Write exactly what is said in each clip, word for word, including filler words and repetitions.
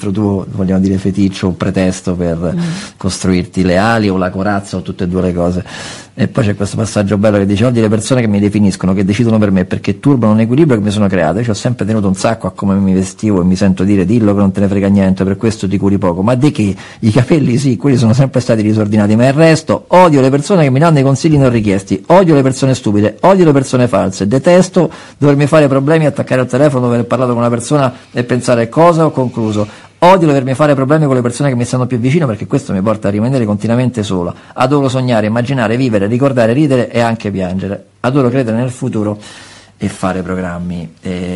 altro tuo, vogliamo dire, feticcio o pretesto per mm. costruirti le ali o la corazza o tutte e due le cose. E poi c'è questo passaggio bello che dice: odio le persone che mi definiscono, che decidono per me, perché turbano un equilibrio che mi sono creato. Io ci ho sempre tenuto un sacco a come mi vestivo e mi sento dire: dillo che non te ne frega niente, per questo ti curi poco. Ma di che? I capelli sì, quelli sono sempre stati disordinati, ma il resto, odio le persone che mi danno i consigli non richiesti, odio le persone stupide, odio le persone false, detesto dovermi fare problemi, attaccare al telefono, aver parlato con una persona e pensare cosa ho concluso. Odio dovermi fare problemi con le persone che mi stanno più vicino, perché questo mi porta a rimanere continuamente sola. Adoro sognare, immaginare, vivere, ricordare, ridere e anche piangere. Adoro credere nel futuro e fare programmi.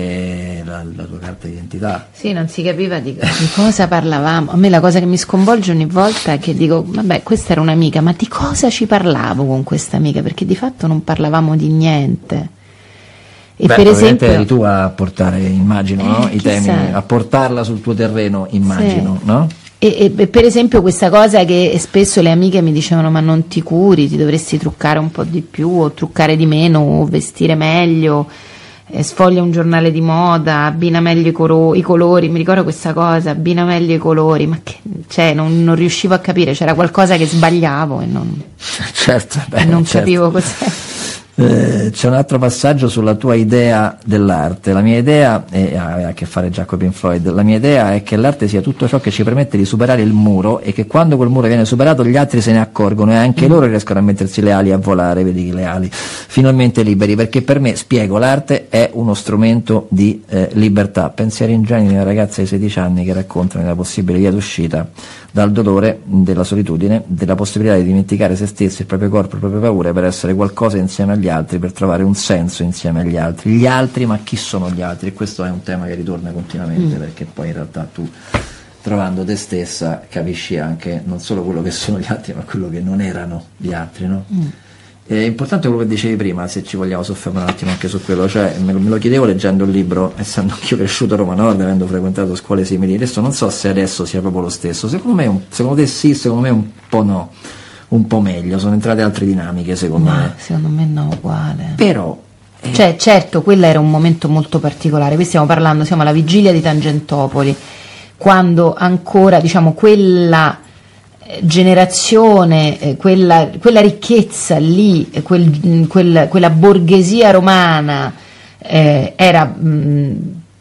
E la, la tua carta d'identità. Sì, non si capiva di, di cosa parlavamo. A me la cosa che mi sconvolge ogni volta è che dico: vabbè, questa era un'amica, ma di cosa ci parlavo con questa amica? Perché di fatto non parlavamo di niente. E Beh, per esempio eri tu a portare, immagino, eh, no? I temi, a portarla sul tuo terreno, immagino, sì. No? E, e per esempio questa cosa che spesso le amiche mi dicevano: ma non ti curi, ti dovresti truccare un po' di più, o truccare di meno, o vestire meglio, eh, sfoglia un giornale di moda, abbina meglio i, coro- i colori, mi ricordo questa cosa, abbina meglio i colori, ma che, cioè non, non riuscivo a capire, c'era qualcosa che sbagliavo e non, certo, beh, e non certo. capivo cos'è. Eh, c'è un altro passaggio sulla tua idea dell'arte. La mia idea è, ha a che fare già con Pink Floyd. La mia idea è che l'arte sia tutto ciò che ci permette di superare il muro, e che quando quel muro viene superato gli altri se ne accorgono e anche mm. loro riescono a mettersi le ali e a volare, vedi le ali, finalmente liberi, perché per me, spiego, l'arte è uno strumento di eh, libertà. Pensieri ingenui di una ragazza di sedici anni che raccontano la possibile via d'uscita dal dolore, della solitudine, della possibilità di dimenticare se stessi, il proprio corpo, le proprie paure, per essere qualcosa insieme agli altri, per trovare un senso insieme agli altri. Gli altri, ma chi sono gli altri? E questo è un tema che ritorna continuamente, mm. perché poi in realtà tu, trovando te stessa, capisci anche non solo quello che sono gli altri, ma quello che non erano gli altri, no? Mm. È importante quello che dicevi prima, se ci vogliamo soffermare un attimo anche su quello, cioè me lo, me lo chiedevo leggendo il libro, essendo anch'io cresciuto a Roma Nord, avendo frequentato scuole simili. Adesso non so se adesso sia proprio lo stesso, secondo me, un, secondo te sì, secondo me un po' no, un po' meglio, sono entrate altre dinamiche secondo Ma me. Secondo me no, uguale. Però eh... cioè certo, quello era un momento molto particolare, qui stiamo parlando, siamo alla vigilia di Tangentopoli, quando ancora, diciamo, quella generazione, eh, quella, quella ricchezza lì, quel, quel, quella borghesia romana eh, era mh,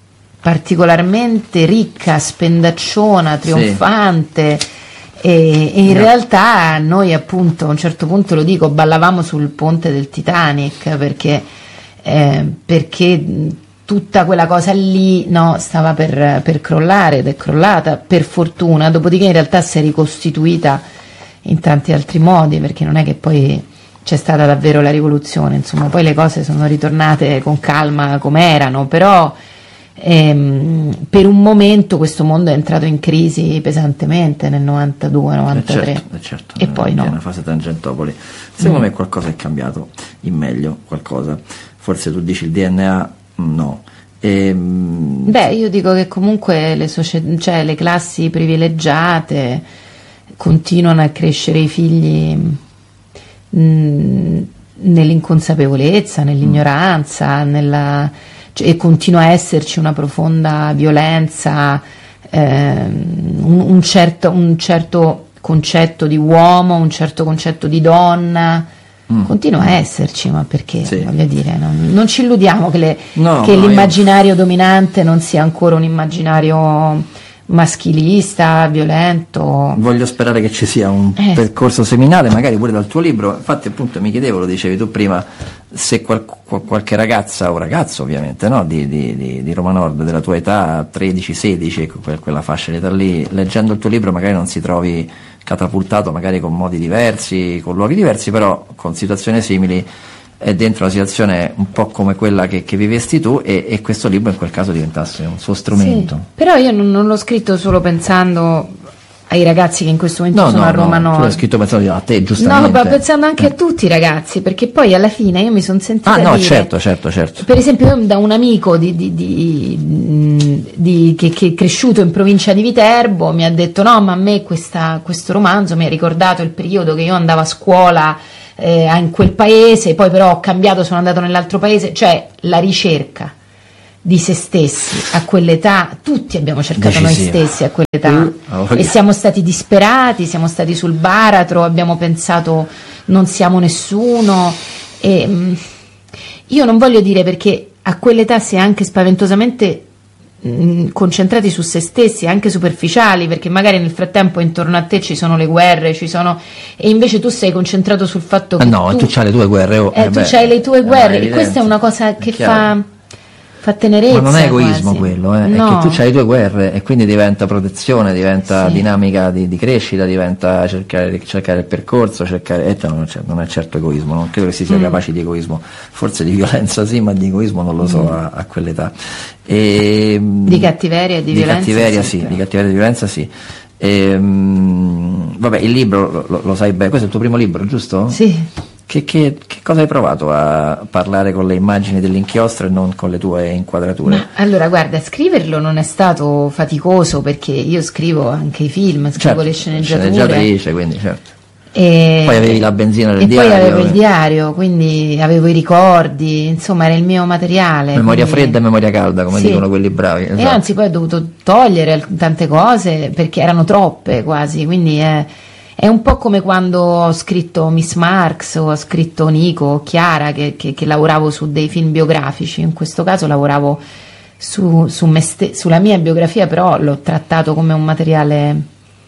particolarmente ricca, spendacciona, trionfante, sì. e, e in no. realtà noi, appunto, a un certo punto, lo dico, ballavamo sul ponte del Titanic, perché eh, perché tutta quella cosa lì, no, stava per, per crollare, ed è crollata, per fortuna. Dopodiché in realtà si è ricostituita in tanti altri modi, perché non è che poi c'è stata davvero la rivoluzione, insomma, poi le cose sono ritornate con calma come erano, però ehm, per un momento questo mondo è entrato in crisi pesantemente nel novantadue novantatré, eh certo, eh certo, e poi no. È una fase Tangentopoli. Secondo mm. me qualcosa è cambiato in meglio, qualcosa. Forse tu dici il D N A. No. E, Beh, io dico che comunque le, socie- cioè, le classi privilegiate continuano a crescere i figli mh, nell'inconsapevolezza, nell'ignoranza, nella, cioè, e continua a esserci una profonda violenza, ehm, un, un, certo, un certo concetto di uomo, un certo concetto di donna. Mm. Continua a esserci, ma perché? Sì. Voglio dire, non, non ci illudiamo che, le, no, che no, l'immaginario io... dominante non sia ancora un immaginario maschilista, violento. Voglio sperare che ci sia un eh. percorso seminale, magari pure dal tuo libro. Infatti, appunto, mi chiedevo, lo dicevi tu prima, se qual, qual, qualche ragazza o ragazzo, ovviamente, no, di, di, di, di Roma Nord, della tua età, tredici sedici, quella fascia di età lì, leggendo il tuo libro magari non si trovi catapultato, magari con modi diversi, con luoghi diversi, però con situazioni simili, è dentro una situazione un po' come quella che, che vivesti tu, e, e questo libro in quel caso diventasse un suo strumento. Sì, però io non, non l'ho scritto solo pensando ai ragazzi che in questo momento no, sono no, a Roma no, Nord. tu l'hai scritto pensando a te, giustamente. No, ma pensando anche eh. a tutti i ragazzi, perché poi alla fine io mi sono sentita ah no dire, certo certo certo per esempio, io da un amico di, di, di, di, che, che è cresciuto in provincia di Viterbo mi ha detto: no, ma a me questa, questo romanzo mi ha ricordato il periodo che io andavo a scuola eh, in quel paese, poi però ho cambiato, sono andato nell'altro paese, cioè la ricerca di se stessi a quell'età, tutti abbiamo cercato Decisivo. noi stessi a quell'età Mm. Oh, e siamo stati disperati, siamo stati sul baratro, abbiamo pensato non siamo nessuno e mh, io non voglio dire, perché a quell'età si è anche spaventosamente mh, concentrati su se stessi, anche superficiali, perché magari nel frattempo intorno a te ci sono le guerre, ci sono e invece tu sei concentrato sul fatto che Ah, no, tu, tu c'hai le tue guerre. Oh, eh, eh, tu beh, c'hai le tue eh, guerre ma è e questa è evidente, una cosa è che chiaro. fa fa tenerezza. Ma non è egoismo quasi. quello, eh, No. è che tu c'hai le tue guerre e quindi diventa protezione, diventa Sì. dinamica di, di crescita, diventa cercare, cercare il percorso, cercare, e non, è, non è certo egoismo, non credo che si sia Mm. capaci di egoismo, forse di violenza sì, ma di egoismo non lo so Mm. a, a quell'età. E, Di cattiveria e di violenza, cattiveria sì, sì, però. di cattiveria e di violenza sì. E, mm, vabbè, il libro lo, lo, lo sai bene, questo è il tuo primo libro, giusto? Sì. Che, che, che cosa hai provato a parlare con le immagini dell'inchiostro e non con le tue inquadrature? Ma allora, guarda, scriverlo non è stato faticoso, perché io scrivo anche i film, scrivo Certo, le sceneggiature. sceneggiatrice, quindi certo. E, Poi avevi la benzina del e diario. poi avevo il eh. diario, quindi avevo i ricordi, insomma era il mio materiale. Memoria quindi- fredda e memoria calda, come Sì. dicono quelli bravi. E Esatto. anzi poi ho dovuto togliere tante cose perché erano troppe quasi, quindi è, è un po' come quando ho scritto Miss Marx o ho scritto Nico o Chiara, che, che, che lavoravo su dei film biografici. In questo caso lavoravo su, su me ste- sulla mia biografia, però l'ho trattato come un materiale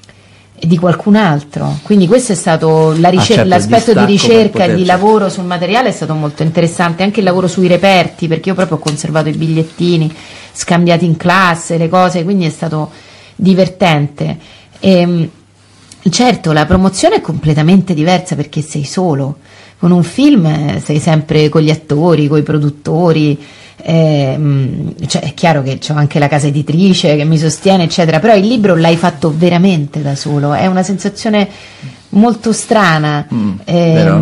di qualcun altro, quindi questo è stato la ricer- Ah, certo, il l'aspetto di distacco per ricerca e poter- di lavoro sul materiale è stato molto interessante, anche il lavoro sui reperti, perché io proprio ho conservato i bigliettini scambiati in classe, le cose, quindi è stato divertente. E, certo, la promozione è completamente diversa perché sei solo. Con un film eh, sei sempre con gli attori, con i produttori, ehm, cioè è chiaro che c'ho anche la casa editrice che mi sostiene, eccetera, però il libro l'hai fatto veramente da solo, è una sensazione molto strana. Mm, ehm, vero?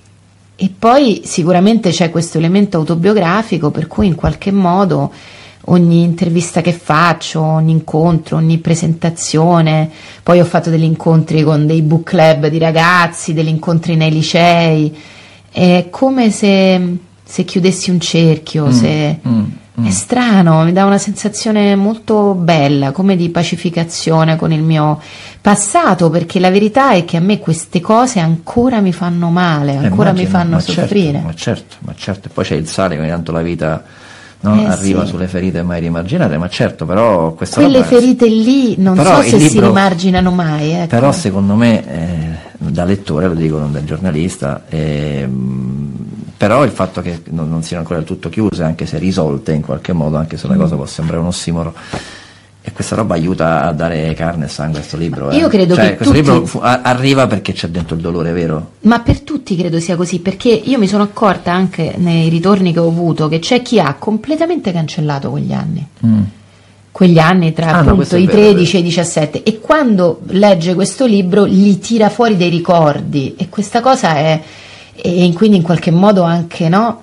e poi sicuramente c'è questo elemento autobiografico, per cui in qualche modo ogni intervista che faccio, ogni incontro, ogni presentazione, poi ho fatto degli incontri con dei book club di ragazzi, degli incontri nei licei, è come se, se chiudessi un cerchio, Mm, se, mm, mm. è strano, mi dà una sensazione molto bella, come di pacificazione con il mio passato, perché la verità è che a me queste cose ancora mi fanno male, Eh, ancora mi immagino, fanno ma soffrire. Certo, ma certo, ma certo. E poi c'è il sale, ogni tanto la vita no, Eh, arriva sì. sulle ferite mai rimarginate, ma certo, però questa Quelle roba- ferite lì non Però so il se si libro- rimarginano mai, ecco. Però secondo me, eh, da lettore, lo dico, non da giornalista, ehm, però il fatto che non, non siano ancora del tutto chiuse, anche se risolte in qualche modo, anche se una cosa può sembrare un ossimoro, e questa roba aiuta a dare carne e sangue a questo libro. eh. Io credo Cioè, che questo tutti- libro fu- a- arriva perché c'è dentro il dolore vero. Ma per tutti credo sia così, perché io mi sono accorta anche nei ritorni che ho avuto che c'è chi ha completamente cancellato quegli anni. Mm. Quegli anni tra Ah, no, questo appunto è i vero, è tredici e i diciassette, e quando legge questo libro gli tira fuori dei ricordi, e questa cosa è, e quindi in qualche modo anche no,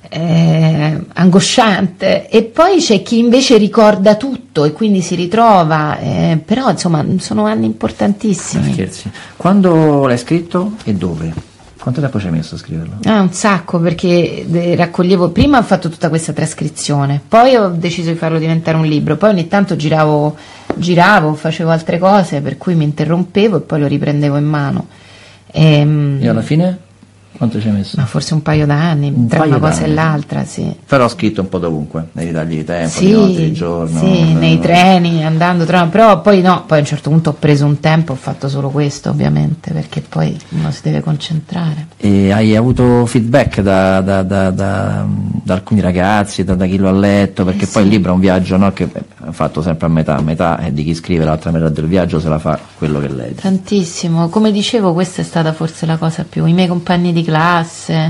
eh, angosciante. E poi c'è chi invece ricorda tutto e quindi si ritrova, eh, però insomma sono anni importantissimi. Scherzi. Quando l'hai scritto e dove? Quanto tempo ci hai messo a scriverlo? Ah, un sacco, perché de- raccoglievo, prima ho fatto tutta questa trascrizione, poi ho deciso di farlo diventare un libro, poi ogni tanto giravo, giravo, facevo altre cose, per cui mi interrompevo e poi lo riprendevo in mano. Ehm, E alla fine? Quanto ci hai messo? ma forse un paio d'anni, Un tra paio una cosa d'anni. e l'altra, sì. Però ho scritto un po' dovunque, nei ritagli di tempo, di notte, di giorno. sì, eh, nei treni, andando, tra- però poi no, poi a un certo punto ho preso un tempo, ho fatto solo questo ovviamente, perché poi uno si deve concentrare. E hai avuto feedback da, da- da- da- da alcuni ragazzi, da, da chi lo ha letto, perché Eh, poi sì. il libro è un viaggio, no, che è fatto sempre a metà, a metà è di chi scrive, l'altra metà del viaggio se la fa quello che legge. Tantissimo, come dicevo, questa è stata forse la cosa più, i miei compagni di classe,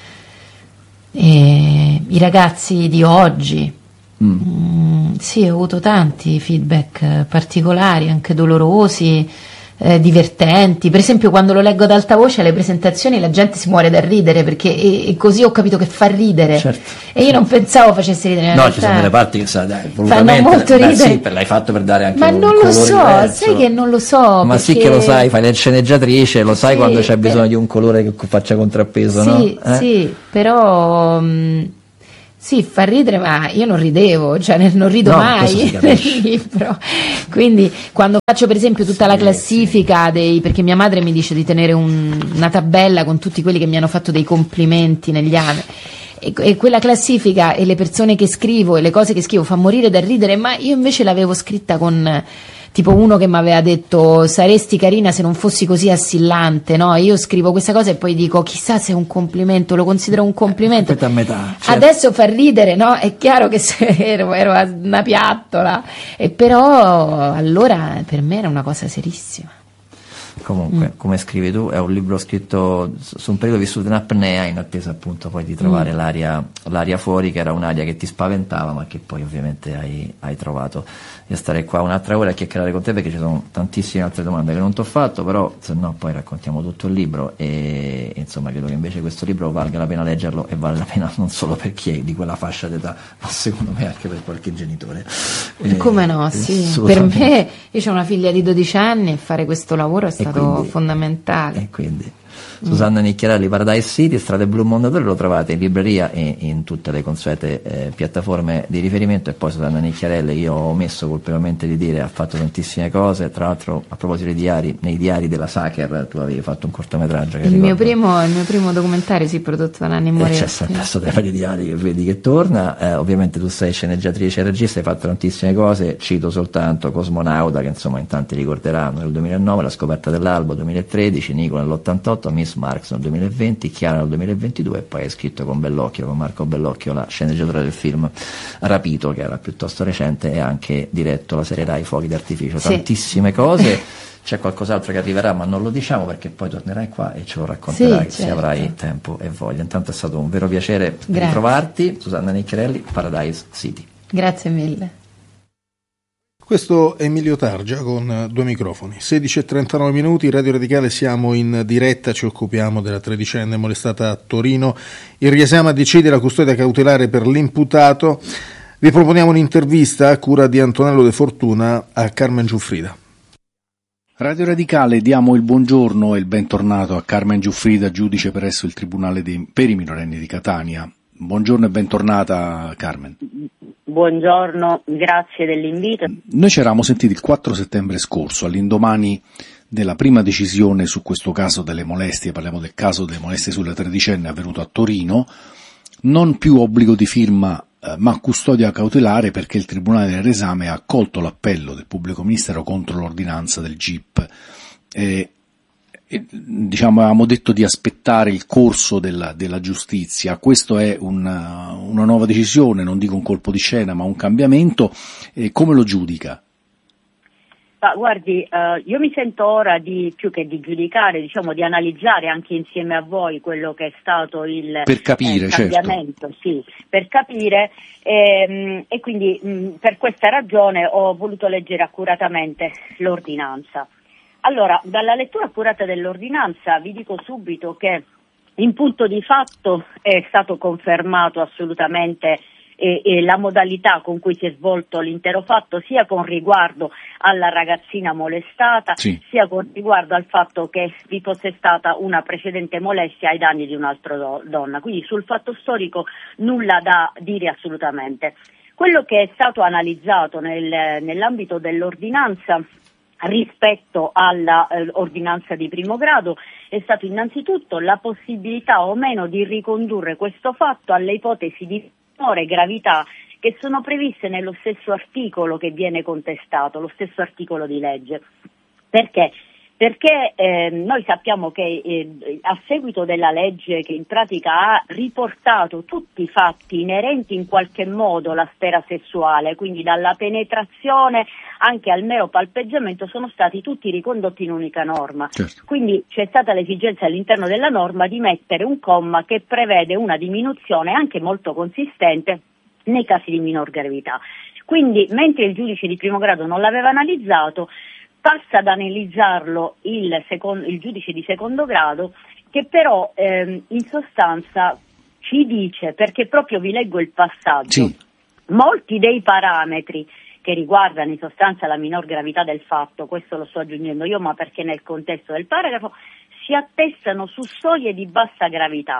e i ragazzi di oggi. Mm. Mm, sì, ho avuto tanti feedback eh, particolari, anche dolorosi, eh, divertenti. Per esempio, quando lo leggo ad alta voce alle presentazioni la gente si muore da ridere, perché e, e così ho capito che fa ridere. Certo. E io non pensavo facesse ridere. in No, realtà ci sono delle parti che sa, dai, fanno volutamente, molto beh, ridere. sì, per- l'hai fatto per dare anche Ma un non lo colore so, diverso. sai che non lo so. Ma sì perché- che lo sai, fai le sceneggiatrice, lo sai Sì, quando c'è bisogno beh. di un colore che faccia contrappeso, Sì, no? Eh? sì, però mh, Sì, fa ridere, ma io non ridevo, cioè non rido no, mai nel libro. Quindi quando faccio per esempio tutta sì, la classifica sì. dei, perché mia madre mi dice di tenere un, una tabella con tutti quelli che mi hanno fatto dei complimenti negli anni. E, e quella classifica e le persone che scrivo e le cose che scrivo fa morire da ridere, ma io invece l'avevo scritta con tipo uno che mi aveva detto saresti carina se non fossi così assillante, no? Io scrivo questa cosa e poi dico chissà se è un complimento, lo considero un complimento. Eh, a metà, certo. Adesso fa ridere, no? È chiaro che ero, ero una piattola, e però allora per me era una cosa serissima. Comunque, mm. come scrivi tu, è un libro scritto su un periodo vissuto in apnea, in attesa appunto poi di trovare mm. l'aria, l'aria fuori, che era un'aria che ti spaventava, ma che poi ovviamente hai, hai trovato. Io starei qua un'altra ora a chiacchierare con te perché ci sono tantissime altre domande che non ti ho fatto, però se no poi raccontiamo tutto il libro e, e insomma credo che invece questo libro valga la pena leggerlo, e vale la pena non solo per chi è di quella fascia d'età, ma secondo me anche per qualche genitore. Eh, Come no, sì. Per me, io ho una figlia di dodici anni e fare questo lavoro è stato quindi, fondamentale. E quindi Susanna Nicchiarelli, Paradise City, Strade Blu Mondadori, lo trovate in libreria e in tutte le consuete eh, piattaforme di riferimento. E poi Susanna Nicchiarelli, io ho omesso colpevolmente di dire, ha fatto tantissime cose. Tra l'altro, a proposito dei diari, nei diari della Sacher tu avevi fatto un cortometraggio che il mio, primo, il mio primo documentario, sì, prodotto da Nanni Moretti. C'è sempre questo tema di diari che vedi che torna. Eh, ovviamente tu sei sceneggiatrice e regista, hai fatto tantissime cose, cito soltanto Cosmonauta, che insomma in tanti ricorderanno, nel duemilanove, La scoperta dell'albo duemilatredici, Nico nell'ottantotto, Miss Marx nel duemilaventi, Chiara nel duemilaventidue, e poi hai scritto con Bellocchio, con Marco Bellocchio, la sceneggiatura del film Rapito, che era piuttosto recente, e anche diretto la serie Rai Fuochi d'artificio. Sì. Tantissime cose. C'è qualcos'altro che arriverà, ma non lo diciamo perché poi tornerai qua e ce lo racconterai, sì, certo, se avrai tempo e voglia. Intanto è stato un vero piacere ritrovarti. Susanna Nicchiarelli, Paradise City. Grazie mille. Questo è Emilio Targia con due microfoni. sedici e trentanove minuti, Radio Radicale, siamo in diretta, ci occupiamo della tredicenne molestata a Torino. Il riesame decide la custodia cautelare per l'imputato. Vi proponiamo un'intervista a cura di Antonello De Fortuna a Carmen Giuffrida. Radio Radicale, diamo il buongiorno e il bentornato a Carmen Giuffrida, giudice presso il Tribunale dei, per i minorenni di Catania. Buongiorno e bentornata, Carmen. Buongiorno, grazie dell'invito. Noi ci eravamo sentiti il quattro settembre scorso, all'indomani della prima decisione su questo caso delle molestie, parliamo del caso delle molestie sulle tredicenne avvenuto a Torino, non più obbligo di firma eh, ma custodia cautelare, perché il Tribunale dell'esame ha accolto l'appello del Pubblico Ministero contro l'ordinanza del G I P. Eh, E, diciamo, avevamo detto di aspettare il corso della, della giustizia. Questo è una, una nuova decisione, non dico un colpo di scena, ma un cambiamento. E come lo giudica? Ah, guardi, uh, io mi sento ora di più che di giudicare, diciamo di analizzare anche insieme a voi quello che è stato il, per capire, eh, cambiamento, certo. Sì, per capire ehm, e quindi mh, per questa ragione ho voluto leggere accuratamente l'ordinanza. Allora, dalla lettura accurata dell'ordinanza vi dico subito che in punto di fatto è stato confermato assolutamente eh, eh, la modalità con cui si è svolto l'intero fatto, sia con riguardo alla ragazzina molestata, sì, sia con riguardo al fatto che vi fosse stata una precedente molestia ai danni di un'altra do- donna. Quindi sul fatto storico nulla da dire assolutamente. Quello che è stato analizzato nel, nell'ambito dell'ordinanza rispetto all'ordinanza eh, di primo grado è stato innanzitutto la possibilità o meno di ricondurre questo fatto alle ipotesi di minore gravità che sono previste nello stesso articolo che viene contestato, lo stesso articolo di legge. Perché? Perché eh, noi sappiamo che eh, a seguito della legge che in pratica ha riportato tutti i fatti inerenti in qualche modo alla sfera sessuale, quindi dalla penetrazione anche al mero palpeggiamento, sono stati tutti ricondotti in unica norma. Certo. Quindi c'è stata l'esigenza all'interno della norma di mettere un comma che prevede una diminuzione anche molto consistente nei casi di minor gravità. Quindi mentre il giudice di primo grado non l'aveva analizzato, passa ad analizzarlo il, secondo, il giudice di secondo grado, che però ehm, in sostanza ci dice, perché proprio vi leggo il passaggio, sì, molti dei parametri che riguardano in sostanza la minor gravità del fatto, questo lo sto aggiungendo io ma perché nel contesto del paragrafo, si attestano su soglie di bassa gravità.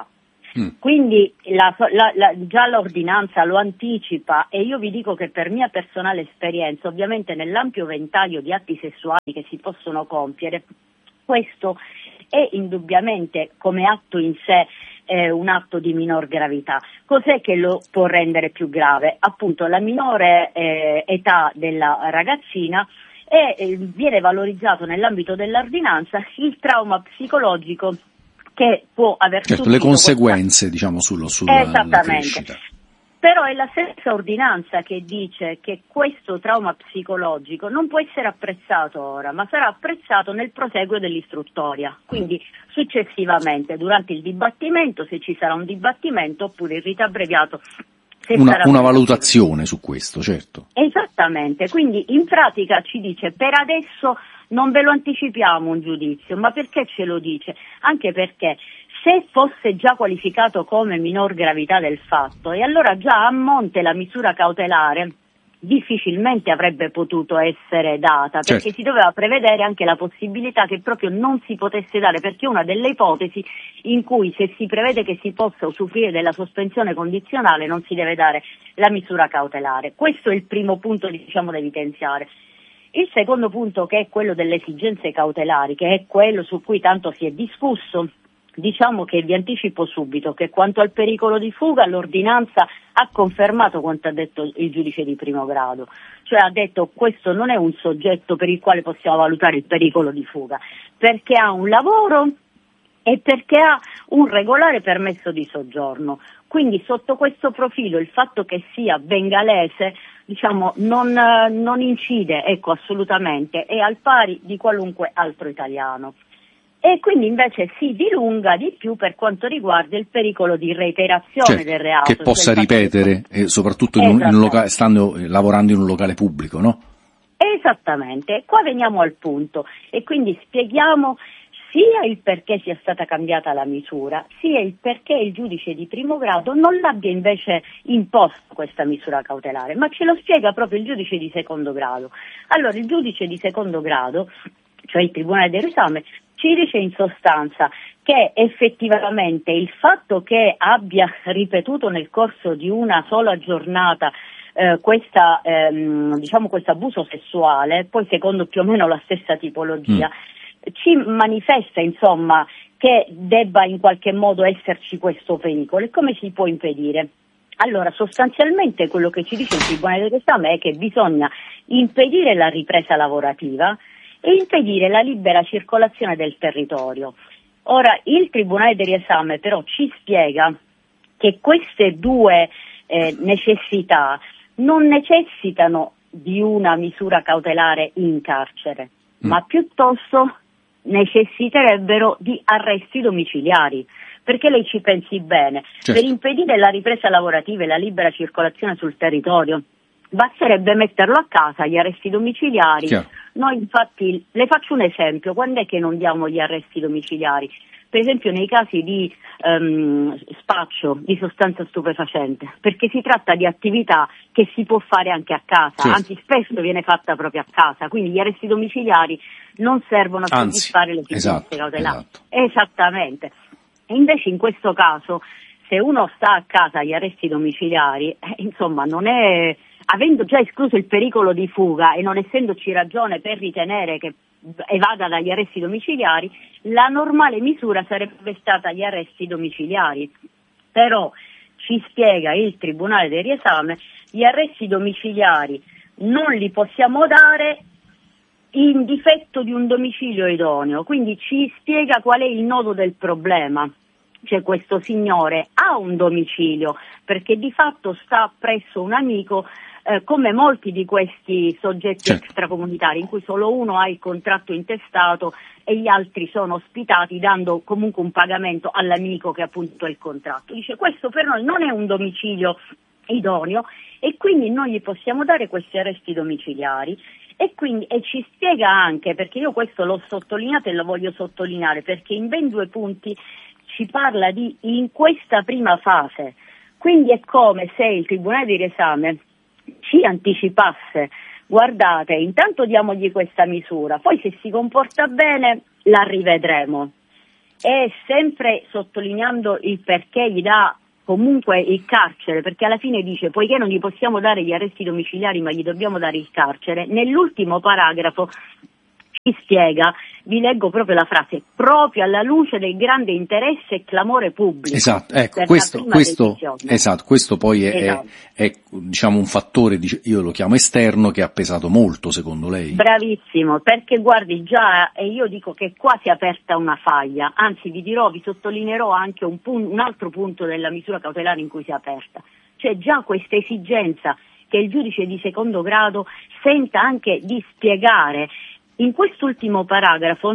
Mm. Quindi la, la, la, già l'ordinanza lo anticipa, e io vi dico che per mia personale esperienza, ovviamente nell'ampio ventaglio di atti sessuali che si possono compiere, questo è indubbiamente come atto in sé eh, un atto di minor gravità. Cos'è che lo può rendere più grave? Appunto la minore eh, età della ragazzina, e eh, viene valorizzato nell'ambito dell'ordinanza il trauma psicologico che può aver certo, le conseguenze questa... diciamo sullo, sulla Esattamente. Crescita. Però è la stessa ordinanza che dice che questo trauma psicologico non può essere apprezzato ora, ma sarà apprezzato nel proseguo dell'istruttoria, quindi successivamente, durante il dibattimento, se ci sarà un dibattimento, oppure il rito abbreviato. Una, una valutazione su questo, certo. Esattamente, quindi in pratica ci dice per adesso non ve lo anticipiamo un giudizio, ma perché ce lo dice? Anche perché se fosse già qualificato come minor gravità del fatto, e allora già a monte la misura cautelare difficilmente avrebbe potuto essere data, perché certo. si doveva prevedere anche la possibilità che proprio non si potesse dare, perché è una delle ipotesi in cui se si prevede che si possa usufruire della sospensione condizionale non si deve dare la misura cautelare. Questo è il primo punto, diciamo, da evidenziare. Il secondo punto, che è quello delle esigenze cautelari, che è quello su cui tanto si è discusso, diciamo che vi anticipo subito che quanto al pericolo di fuga l'ordinanza ha confermato quanto ha detto il giudice di primo grado, cioè ha detto questo non è un soggetto per il quale possiamo valutare il pericolo di fuga, perché ha un lavoro e perché ha un regolare permesso di soggiorno. Quindi sotto questo profilo il fatto che sia bengalese, diciamo, non, non incide, ecco, assolutamente, è al pari di qualunque altro italiano. E quindi invece si dilunga di più per quanto riguarda il pericolo di reiterazione cioè, del reato. Che possa ripetere, che... e soprattutto in un, in un locale, stando lavorando in un locale pubblico, no? Esattamente, qua veniamo al punto e quindi spieghiamo sia il perché sia stata cambiata la misura, sia il perché il giudice di primo grado non l'abbia invece imposto questa misura cautelare, ma ce lo spiega proprio il giudice di secondo grado. Allora, il giudice di secondo grado, cioè il Tribunale del Riesame, ci dice in sostanza che effettivamente il fatto che abbia ripetuto nel corso di una sola giornata eh, questa, ehm, diciamo questo abuso sessuale, poi secondo più o meno la stessa tipologia, mm. ci manifesta insomma che debba in qualche modo esserci questo pericolo. E come si può impedire? Allora, sostanzialmente quello che ci dice il Tribunale del Riesame è che bisogna impedire la ripresa lavorativa e impedire la libera circolazione del territorio. Ora, il Tribunale del Riesame però ci spiega che queste due eh, necessità non necessitano di una misura cautelare in carcere, mm. ma piuttosto necessiterebbero di arresti domiciliari. Perché lei ci pensi bene, certo. per impedire la ripresa lavorativa e la libera circolazione sul territorio basterebbe metterlo a casa, gli arresti domiciliari. Chiaro. Noi infatti, le faccio un esempio, quando è che non diamo gli arresti domiciliari? Per esempio nei casi di um, spaccio di sostanza stupefacente, perché si tratta di attività che si può fare anche a casa, certo. anzi spesso viene fatta proprio a casa, quindi gli arresti domiciliari non servono a soddisfare le esigenze cautelari. Esatto. Esattamente. E invece in questo caso, se uno sta a casa agli arresti domiciliari, eh, insomma non è... avendo già escluso il pericolo di fuga e non essendoci ragione per ritenere che evada dagli arresti domiciliari, la normale misura sarebbe stata gli arresti domiciliari. Però ci spiega il Tribunale del Riesame, gli arresti domiciliari non li possiamo dare in difetto di un domicilio idoneo, quindi ci spiega qual è il nodo del problema. Cioè questo signore ha un domicilio perché di fatto sta presso un amico, eh, come molti di questi soggetti certo. extracomunitari in cui solo uno ha il contratto intestato e gli altri sono ospitati dando comunque un pagamento all'amico che appunto ha il contratto. Dice questo per noi non è un domicilio idoneo e quindi non gli possiamo dare questi arresti domiciliari. E quindi e ci spiega anche, perché io questo l'ho sottolineato e lo voglio sottolineare, perché in ben due punti ci parla di in questa prima fase, quindi è come se il Tribunale di Riesame ci anticipasse, guardate, intanto diamogli questa misura, poi se si comporta bene la rivedremo. e sempre sottolineando il perché gli dà comunque il carcere, perché alla fine dice poiché non gli possiamo dare gli arresti domiciliari ma gli dobbiamo dare il carcere, nell'ultimo paragrafo ci spiega, vi leggo proprio la frase, proprio alla luce del grande interesse e clamore pubblico. Esatto, ecco, questo, questo, esatto, questo poi è, esatto. è, è diciamo un fattore, io lo chiamo esterno, che ha pesato molto secondo lei. Bravissimo, perché guardi già, e io dico che qua si è aperta una faglia, anzi vi dirò, vi sottolineerò anche un, pun- un altro punto della misura cautelare in cui si è aperta, cioè già questa esigenza che il giudice di secondo grado senta anche di spiegare. In quest'ultimo paragrafo,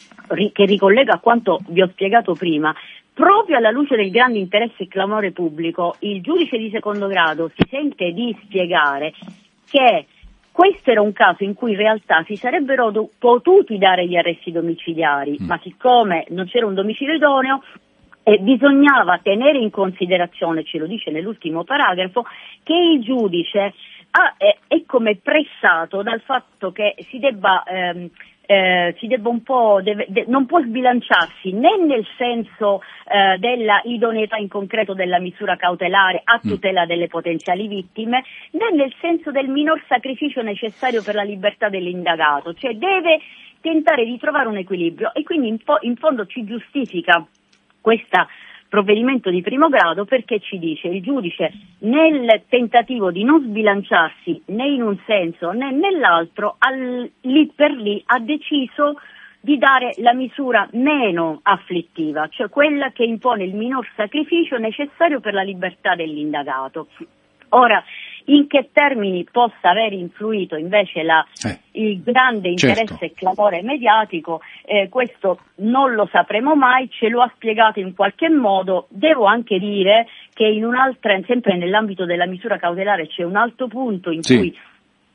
che ricollega a quanto vi ho spiegato prima, proprio alla luce del grande interesse e clamore pubblico, il giudice di secondo grado si sente di spiegare che questo era un caso in cui in realtà si sarebbero do- potuti dare gli arresti domiciliari, mm. ma siccome non c'era un domicilio idoneo, eh, bisognava tenere in considerazione, ce lo dice nell'ultimo paragrafo, che il giudice Ah, è, è come pressato dal fatto che si debba, ehm, eh, si debba un po', deve, de, non può sbilanciarsi né nel senso eh, della idoneità in concreto della misura cautelare a tutela delle potenziali vittime, né nel senso del minor sacrificio necessario per la libertà dell'indagato, cioè deve tentare di trovare un equilibrio e quindi in, po- in fondo ci giustifica questa provvedimento di primo grado perché ci dice il giudice nel tentativo di non sbilanciarsi né in un senso né nell'altro al, lì per lì ha deciso di dare la misura meno afflittiva, cioè quella che impone il minor sacrificio necessario per la libertà dell'indagato. Ora, in che termini possa aver influito invece la, eh, il grande interesse certo. e clamore mediatico, eh, questo non lo sapremo mai, ce lo ha spiegato in qualche modo. Devo anche dire che in un'altra, sempre nell'ambito della misura cautelare, c'è un altro punto in sì. cui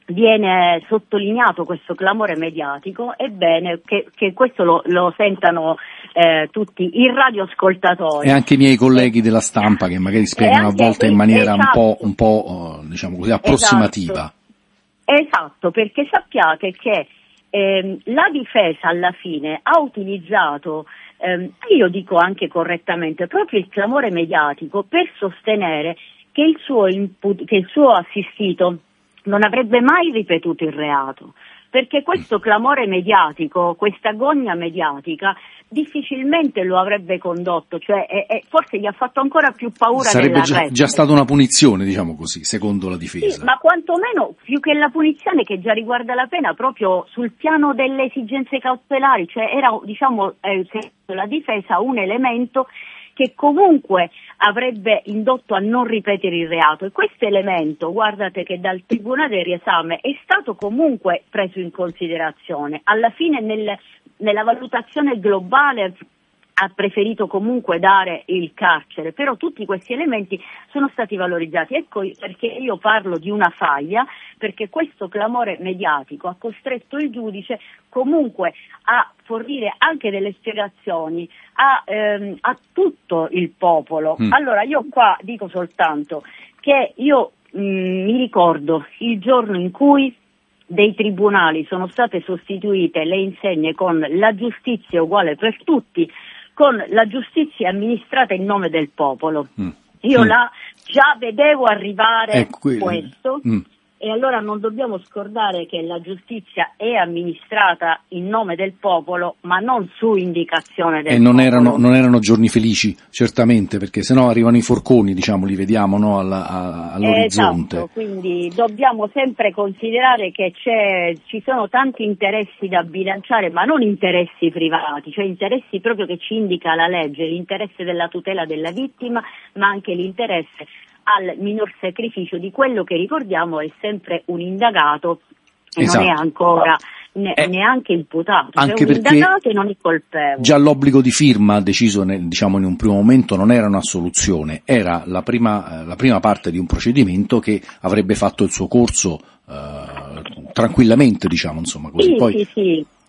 viene sottolineato questo clamore mediatico, è bene che, che questo lo, lo sentano eh, tutti i radioascoltatori. E anche i miei colleghi della stampa che magari spiegano anche, a volte in maniera esatto. un po', un po' diciamo così, approssimativa. Esatto, esatto perché sappiate che ehm, la difesa alla fine ha utilizzato, ehm, io dico anche correttamente, proprio il clamore mediatico per sostenere che il suo, input, che il suo assistito non avrebbe mai ripetuto il reato, perché questo clamore mediatico, questa gogna mediatica difficilmente lo avrebbe condotto, cioè e, e forse gli ha fatto ancora più paura. Sarebbe già, già stata una punizione, diciamo così, secondo la difesa. Sì, ma quantomeno più che la punizione che già riguarda la pena, proprio sul piano delle esigenze cautelari, cioè era, diciamo, eh, la difesa un elemento che comunque avrebbe indotto a non ripetere il reato, e questo elemento, guardate che dal Tribunale del riesame è stato comunque preso in considerazione. Alla fine nel, nella valutazione globale ha preferito comunque dare il carcere, però tutti questi elementi sono stati valorizzati. Ecco perché io parlo di una faglia, perché questo clamore mediatico ha costretto il giudice comunque a fornire anche delle spiegazioni a, ehm, a tutto il popolo. Mm. Allora io qua dico soltanto che io mh, mi ricordo il giorno in cui dei tribunali sono state sostituite le insegne con la giustizia uguale per tutti, con la giustizia amministrata in nome del popolo. Mm. Io mm. là già vedevo arrivare ecco, questo, mm. e allora non dobbiamo scordare che la giustizia è amministrata in nome del popolo, ma non su indicazione del e non popolo. Erano, non erano giorni felici, certamente, perché sennò arrivano i forconi, diciamo, li vediamo no, alla, a, all'orizzonte. Esatto, quindi dobbiamo sempre considerare che c'è, ci sono tanti interessi da bilanciare, ma non interessi privati, cioè interessi proprio che ci indica la legge, l'interesse della tutela della vittima, ma anche l'interesse al minor sacrificio di quello che, ricordiamo, è sempre un indagato e esatto. non è ancora ne, eh, neanche imputato, anche cioè un indagato e non è colpevole. Già l'obbligo di firma deciso nel, diciamo in un primo momento non era una soluzione, era la prima, la prima parte di un procedimento che avrebbe fatto il suo corso eh, tranquillamente, diciamo, insomma così. Sì, Poi, sì, sì.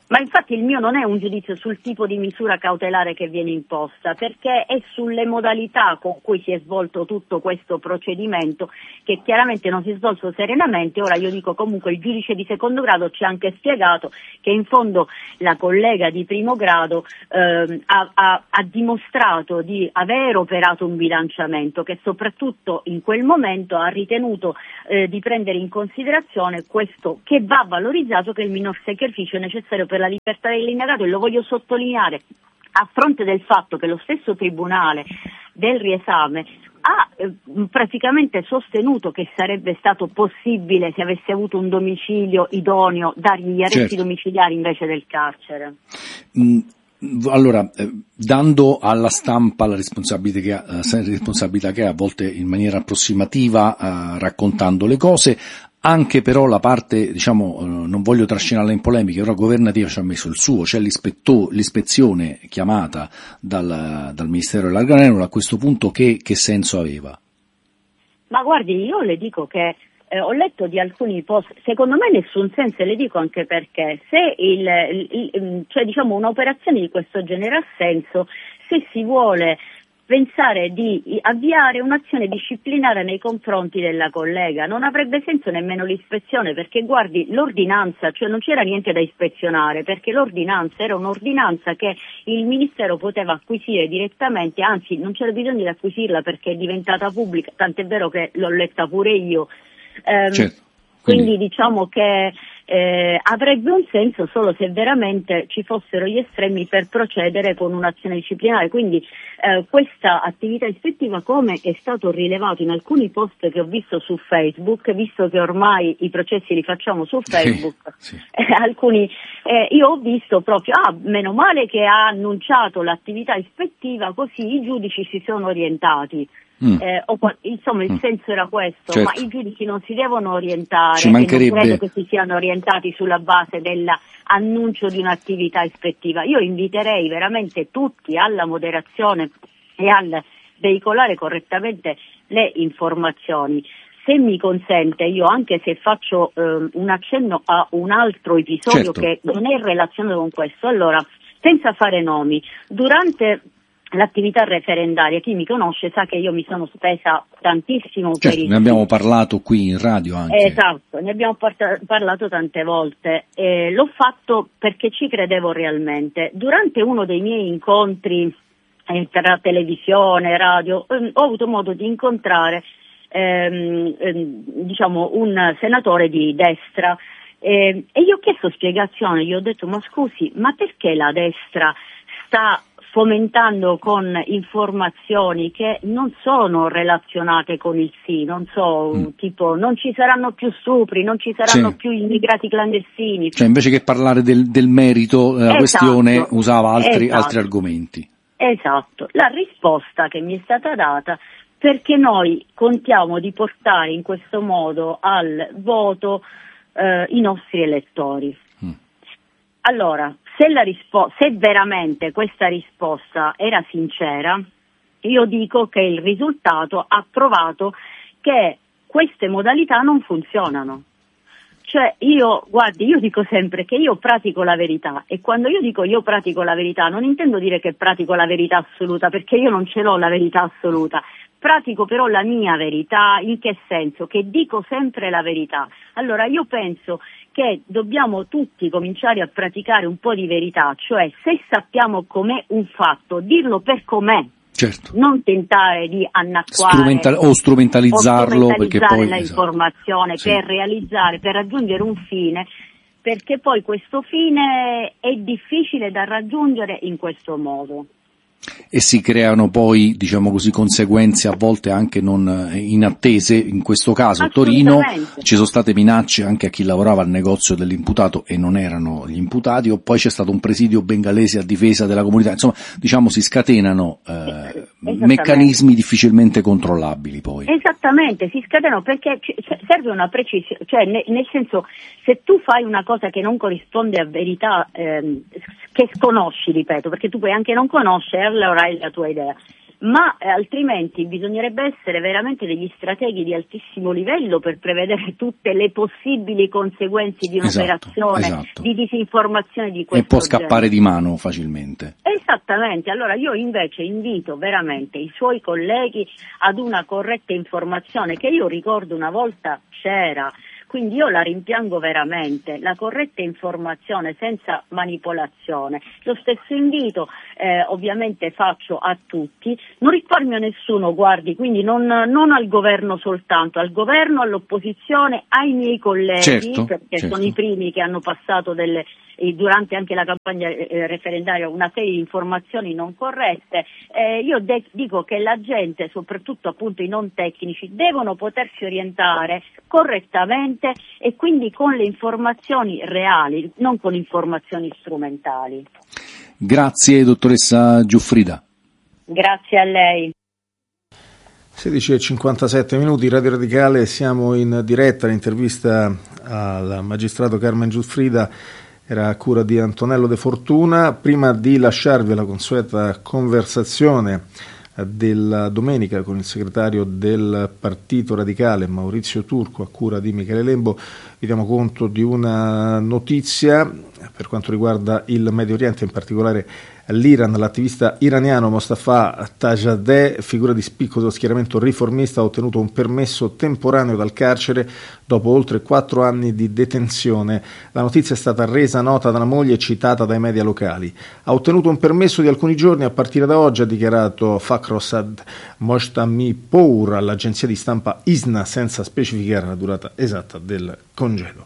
Ma infatti il mio non è un giudizio sul tipo di misura cautelare che viene imposta, perché è sulle modalità con cui si è svolto tutto questo procedimento, che chiaramente non si è svolto serenamente. Ora io dico, comunque il giudice di secondo grado ci ha anche spiegato che in fondo la collega di primo grado eh, ha, ha, ha dimostrato di aver operato un bilanciamento, che soprattutto in quel momento ha ritenuto eh, di prendere in considerazione questo, che va valorizzato, che è il minor sacrificio necessario per la libertà dell'indagato, e lo voglio sottolineare a fronte del fatto che lo stesso tribunale del riesame ha eh, praticamente sostenuto che sarebbe stato possibile, se avesse avuto un domicilio idoneo, dargli gli arresti certo. domiciliari invece del carcere. Mm. Allora, eh, dando alla stampa la responsabilità che ha, la responsabilità che ha, a volte in maniera approssimativa, eh, raccontando le cose, anche però la parte, diciamo, eh, non voglio trascinarla in polemiche, però governativa ci ha messo il suo, c'è l'ispezione chiamata dal, dal Ministero dell'Agranero. A questo punto che, che senso aveva? Ma guardi, io le dico che Eh, ho letto di alcuni post, secondo me nessun senso, e le dico anche perché, se il, il, il cioè diciamo un'operazione di questo genere ha senso se si vuole pensare di avviare un'azione disciplinare nei confronti della collega. Non avrebbe senso nemmeno l'ispezione, perché guardi, l'ordinanza, cioè non c'era niente da ispezionare, perché l'ordinanza era un'ordinanza che il Ministero poteva acquisire direttamente, anzi non c'era bisogno di acquisirla perché è diventata pubblica, tant'è vero che l'ho letta pure io. Um, certo. Quindi, quindi diciamo che eh, avrebbe un senso solo se veramente ci fossero gli estremi per procedere con un'azione disciplinare. Quindi eh, questa attività ispettiva, come è stato rilevato in alcuni post che ho visto su Facebook, visto che ormai i processi li facciamo su Facebook, sì, sì. Eh, alcuni eh, io ho visto proprio, ah, meno male che ha annunciato l'attività ispettiva, così i giudici si sono orientati. Mm. Eh, o, insomma il mm. senso era questo, certo. Ma i giudici non si devono orientare, ci mancherebbe... e non credo che si siano orientati sulla base dell'annuncio di un'attività ispettiva. Io inviterei veramente tutti alla moderazione e al veicolare correttamente le informazioni. Se mi consente, io anche se faccio eh, un accenno a un altro episodio, certo, che non è relazionato con questo, allora, senza fare nomi, durante l'attività referendaria, chi mi conosce sa che io mi sono spesa tantissimo, certo, per il... ne abbiamo parlato qui in radio anche. Esatto, ne abbiamo par- parlato tante volte. Eh, l'ho fatto perché ci credevo realmente. Durante uno dei miei incontri eh, tra televisione, radio, eh, ho avuto modo di incontrare ehm, ehm, diciamo un senatore di destra eh, e gli ho chiesto spiegazione. Gli ho detto: ma scusi, ma perché la destra sta fomentando con informazioni che non sono relazionate con il sì, non so, mm. tipo non ci saranno più stupri, non ci saranno sì. più immigrati clandestini. Cioè invece che parlare del, del merito della esatto. questione usava altri, esatto. altri argomenti. Esatto, la risposta che mi è stata data: perché noi contiamo di portare in questo modo al voto eh, i nostri elettori. Mm. Allora, se, la rispo- se veramente questa risposta era sincera, io dico che il risultato ha provato che queste modalità non funzionano. Cioè io, guardi, io dico sempre che io pratico la verità, e quando io dico io pratico la verità non intendo dire che pratico la verità assoluta, perché io non ce l'ho la verità assoluta. Pratico però la mia verità. In che senso? Che dico sempre la verità. Allora io penso che dobbiamo tutti cominciare a praticare un po' di verità, cioè se sappiamo com'è un fatto, dirlo per com'è, certo, non tentare di annacquare Strumental- o strumentalizzarlo, o strumentalizzare perché poi l'informazione esatto. per realizzare, per raggiungere un fine, perché poi questo fine è difficile da raggiungere in questo modo. E si creano poi, diciamo così, conseguenze a volte anche non inattese. In questo caso a Torino ci sono state minacce anche a chi lavorava al negozio dell'imputato e non erano gli imputati, o poi c'è stato un presidio bengalese a difesa della comunità. Insomma, diciamo si scatenano eh, meccanismi difficilmente controllabili poi. Esattamente, si scatenano perché serve una precisione, cioè nel, nel senso, se tu fai una cosa che non corrisponde a verità, ehm, che sconosci, ripeto, perché tu puoi anche non conoscere, allora hai la tua idea. ma eh, altrimenti bisognerebbe essere veramente degli strateghi di altissimo livello per prevedere tutte le possibili conseguenze di un'operazione esatto, esatto. di disinformazione di questo e può scappare genere. di mano facilmente. Esattamente, allora io invece invito veramente i suoi colleghi ad una corretta informazione che io ricordo una volta c'era. Quindi io la rimpiango veramente, la corretta informazione senza manipolazione. Lo stesso invito eh, ovviamente faccio a tutti, non risparmio nessuno, guardi, quindi non, non al governo soltanto, al governo, all'opposizione, ai miei colleghi, certo, perché certo. sono i primi che hanno passato delle, eh, durante anche la campagna eh, referendaria una serie di informazioni non corrette. Eh, io de- dico che la gente, soprattutto appunto i non tecnici, devono potersi orientare correttamente e quindi con le informazioni reali, non con informazioni strumentali. Grazie dottoressa Giuffrida. Grazie a lei. sedici e cinquantasette minuti, Radio Radicale, siamo in diretta. L'intervista al magistrato Carmen Giuffrida era a cura di Antonello De Fortuna. Prima di lasciarvi la consueta conversazione della domenica con il segretario del Partito Radicale Maurizio Turco a cura di Michele Lembo, vi diamo conto di una notizia per quanto riguarda il Medio Oriente, in particolare l'Iran. L'attivista iraniano Mostafa Tajadeh, figura di spicco dello schieramento riformista, ha ottenuto un permesso temporaneo dal carcere dopo oltre quattro anni di detenzione. La notizia è stata resa nota dalla moglie e citata dai media locali. Ha ottenuto un permesso di alcuni giorni a partire da oggi, ha dichiarato Fakhrosad Mojtamipour all'agenzia di stampa I S N A, senza specificare la durata esatta del congedo.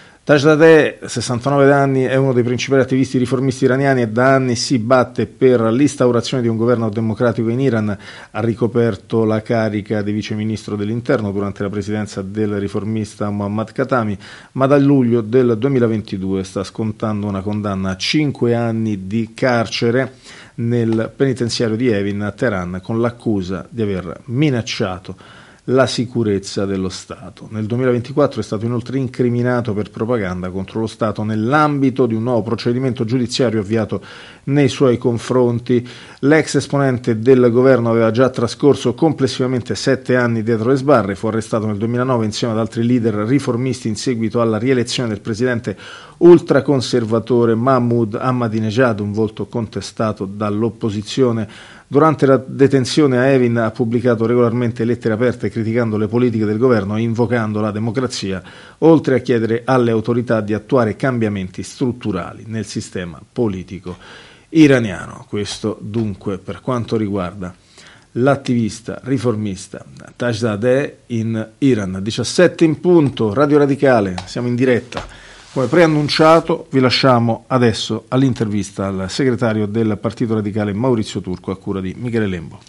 Tajadeh, sessantanove anni, è uno dei principali attivisti riformisti iraniani e da anni si batte per l'instaurazione di un governo democratico in Iran. Ha ricoperto la carica di viceministro dell'interno durante la presidenza del riformista Mohammad Khatami, ma dal luglio del duemilaventidue sta scontando una condanna a cinque anni di carcere nel penitenziario di Evin a Teheran con l'accusa di aver minacciato la sicurezza dello Stato. Nel duemilaventiquattro è stato inoltre incriminato per propaganda contro lo Stato nell'ambito di un nuovo procedimento giudiziario avviato nei suoi confronti. L'ex esponente del governo aveva già trascorso complessivamente sette anni dietro le sbarre, fu arrestato nel duemilanove insieme ad altri leader riformisti in seguito alla rielezione del presidente ultraconservatore Mahmoud Ahmadinejad, un volto contestato dall'opposizione. Durante la detenzione a Evin ha pubblicato regolarmente lettere aperte criticando le politiche del governo e invocando la democrazia, oltre a chiedere alle autorità di attuare cambiamenti strutturali nel sistema politico iraniano. Questo dunque per quanto riguarda l'attivista riformista Tajadeh in Iran. diciassette in punto, Radio Radicale, siamo in diretta. Come preannunciato vi lasciamo adesso all'intervista al segretario del Partito Radicale Maurizio Turco a cura di Michele Lembo.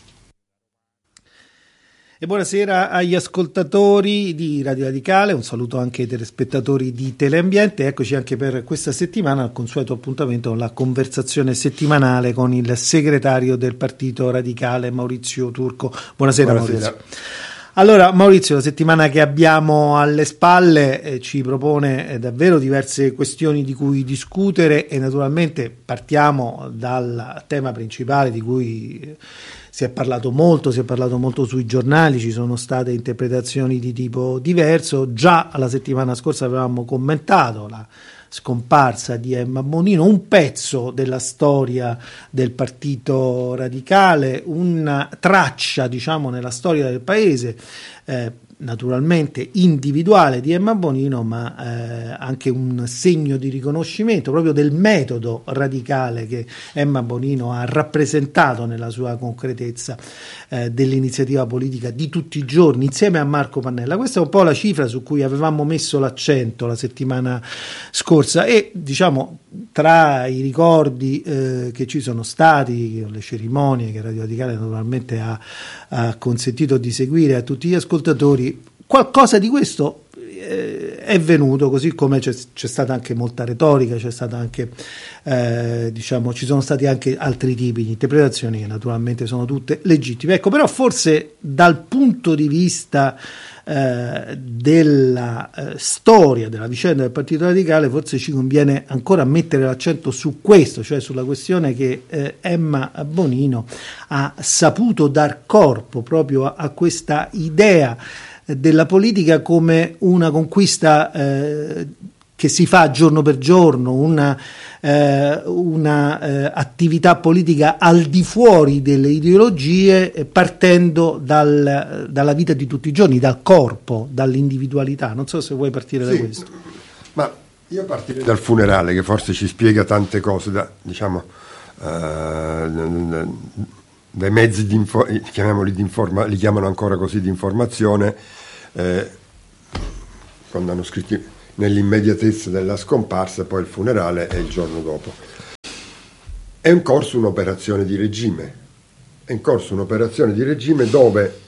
E buonasera agli ascoltatori di Radio Radicale, un saluto anche ai telespettatori di Teleambiente. Eccoci anche per questa settimana al consueto appuntamento con la conversazione settimanale con il segretario del Partito Radicale Maurizio Turco. Buonasera, buonasera. Maurizio. Allora Maurizio, la settimana che abbiamo alle spalle eh, ci propone eh, davvero diverse questioni di cui discutere e naturalmente partiamo dal tema principale di cui eh, si è parlato molto, si è parlato molto sui giornali, ci sono state interpretazioni di tipo diverso. Già la settimana scorsa avevamo commentato la scomparsa di Emma Bonino, un pezzo della storia del Partito Radicale, una traccia, diciamo, nella storia del paese, eh, naturalmente individuale di Emma Bonino, ma eh, anche un segno di riconoscimento proprio del metodo radicale che Emma Bonino ha rappresentato nella sua concretezza eh, dell'iniziativa politica di tutti i giorni insieme a Marco Pannella. Questa è un po' la cifra su cui avevamo messo l'accento la settimana scorsa e, diciamo, tra i ricordi eh, che ci sono stati, le cerimonie che Radio Radicale naturalmente ha, ha consentito di seguire a tutti gli ascoltatori, qualcosa di questo eh, è venuto, così come c'è, c'è stata anche molta retorica, c'è stata anche eh, diciamo ci sono stati anche altri tipi di interpretazioni che naturalmente sono tutte legittime. Ecco, però forse dal punto di vista eh, della eh, storia della vicenda del Partito Radicale, forse ci conviene ancora mettere l'accento su questo, cioè sulla questione che eh, Emma Bonino ha saputo dar corpo proprio a, a questa idea della politica come una conquista eh, che si fa giorno per giorno, una, eh, una eh, attività politica al di fuori delle ideologie, eh, partendo dal, dalla vita di tutti i giorni, dal corpo, dall'individualità. Non so se vuoi partire sì, da questo. Ma io partirei dal funerale, che forse ci spiega tante cose, da, diciamo, eh, dai mezzi di info- chiamiamoli di informa- li chiamano ancora così di informazione, eh, quando hanno scritto nell'immediatezza della scomparsa, poi il funerale e il giorno dopo. È in corso un'operazione di regime, è in corso un'operazione di regime dove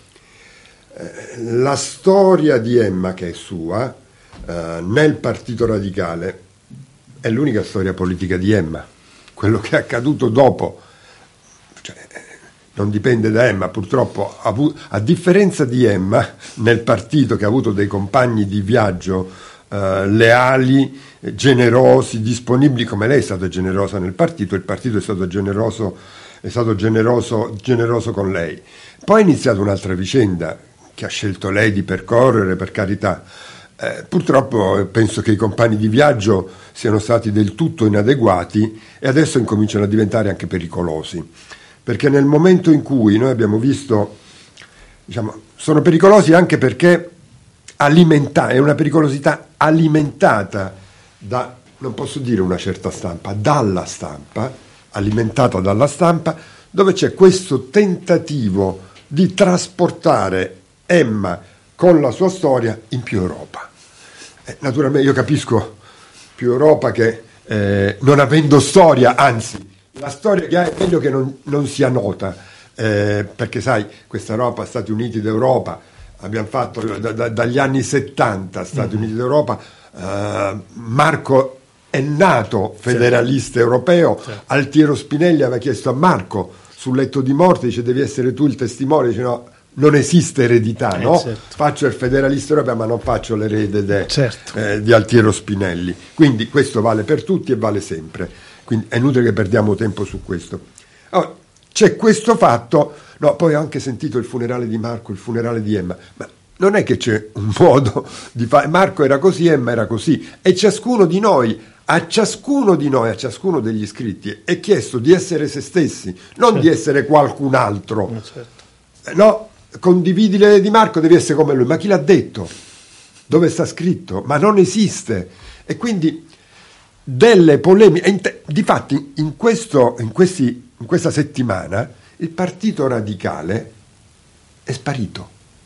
eh, la storia di Emma, che è sua, eh, nel Partito Radicale, è l'unica storia politica di Emma. Quello che è accaduto dopo, cioè, non dipende da Emma, purtroppo, a differenza di Emma, nel partito che ha avuto dei compagni di viaggio Uh, leali, generosi, disponibili, come lei è stata generosa nel partito, il partito è stato generoso, è stato generoso, generoso con lei. Poi è iniziata un'altra vicenda che ha scelto lei di percorrere, per carità. Eh, purtroppo penso che i compagni di viaggio siano stati del tutto inadeguati e adesso incominciano a diventare anche pericolosi, perché nel momento in cui noi abbiamo visto, diciamo, sono pericolosi anche perché alimenta- è una pericolosità alimentata da, non posso dire una certa stampa, dalla stampa, alimentata dalla stampa, dove c'è questo tentativo di trasportare Emma con la sua storia in più Europa. Eh, naturalmente io capisco più Europa che eh, non avendo storia, anzi, la storia che ha è meglio che non, non sia nota, eh, perché sai, questa Europa, Stati Uniti d'Europa, abbiamo fatto da, da, dagli anni settanta Stati Uniti d'Europa, uh, Marco è nato federalista, certo, europeo, certo. Altiero Spinelli aveva chiesto a Marco sul letto di morte, dice devi essere tu il testimone, dice no, non esiste eredità, eh, no? Certo. Faccio il federalista europeo ma non faccio l'erede de, certo. eh, di Altiero Spinelli, quindi questo vale per tutti e vale sempre, quindi è inutile che perdiamo tempo su questo. Allora, c'è questo fatto. No, poi ho anche sentito il funerale di Marco, il funerale di Emma, ma non è che c'è un modo di fare, Marco era così, Emma era così, e ciascuno di noi, a ciascuno di noi, a ciascuno degli iscritti è chiesto di essere se stessi, non certo. di essere qualcun altro. No, certo. No, condividi le di Marco, devi essere come lui, ma chi l'ha detto? Dove sta scritto? Ma non esiste. E quindi delle polemiche, difatti in, questo, in, questi, in questa settimana il Partito Radicale è sparito.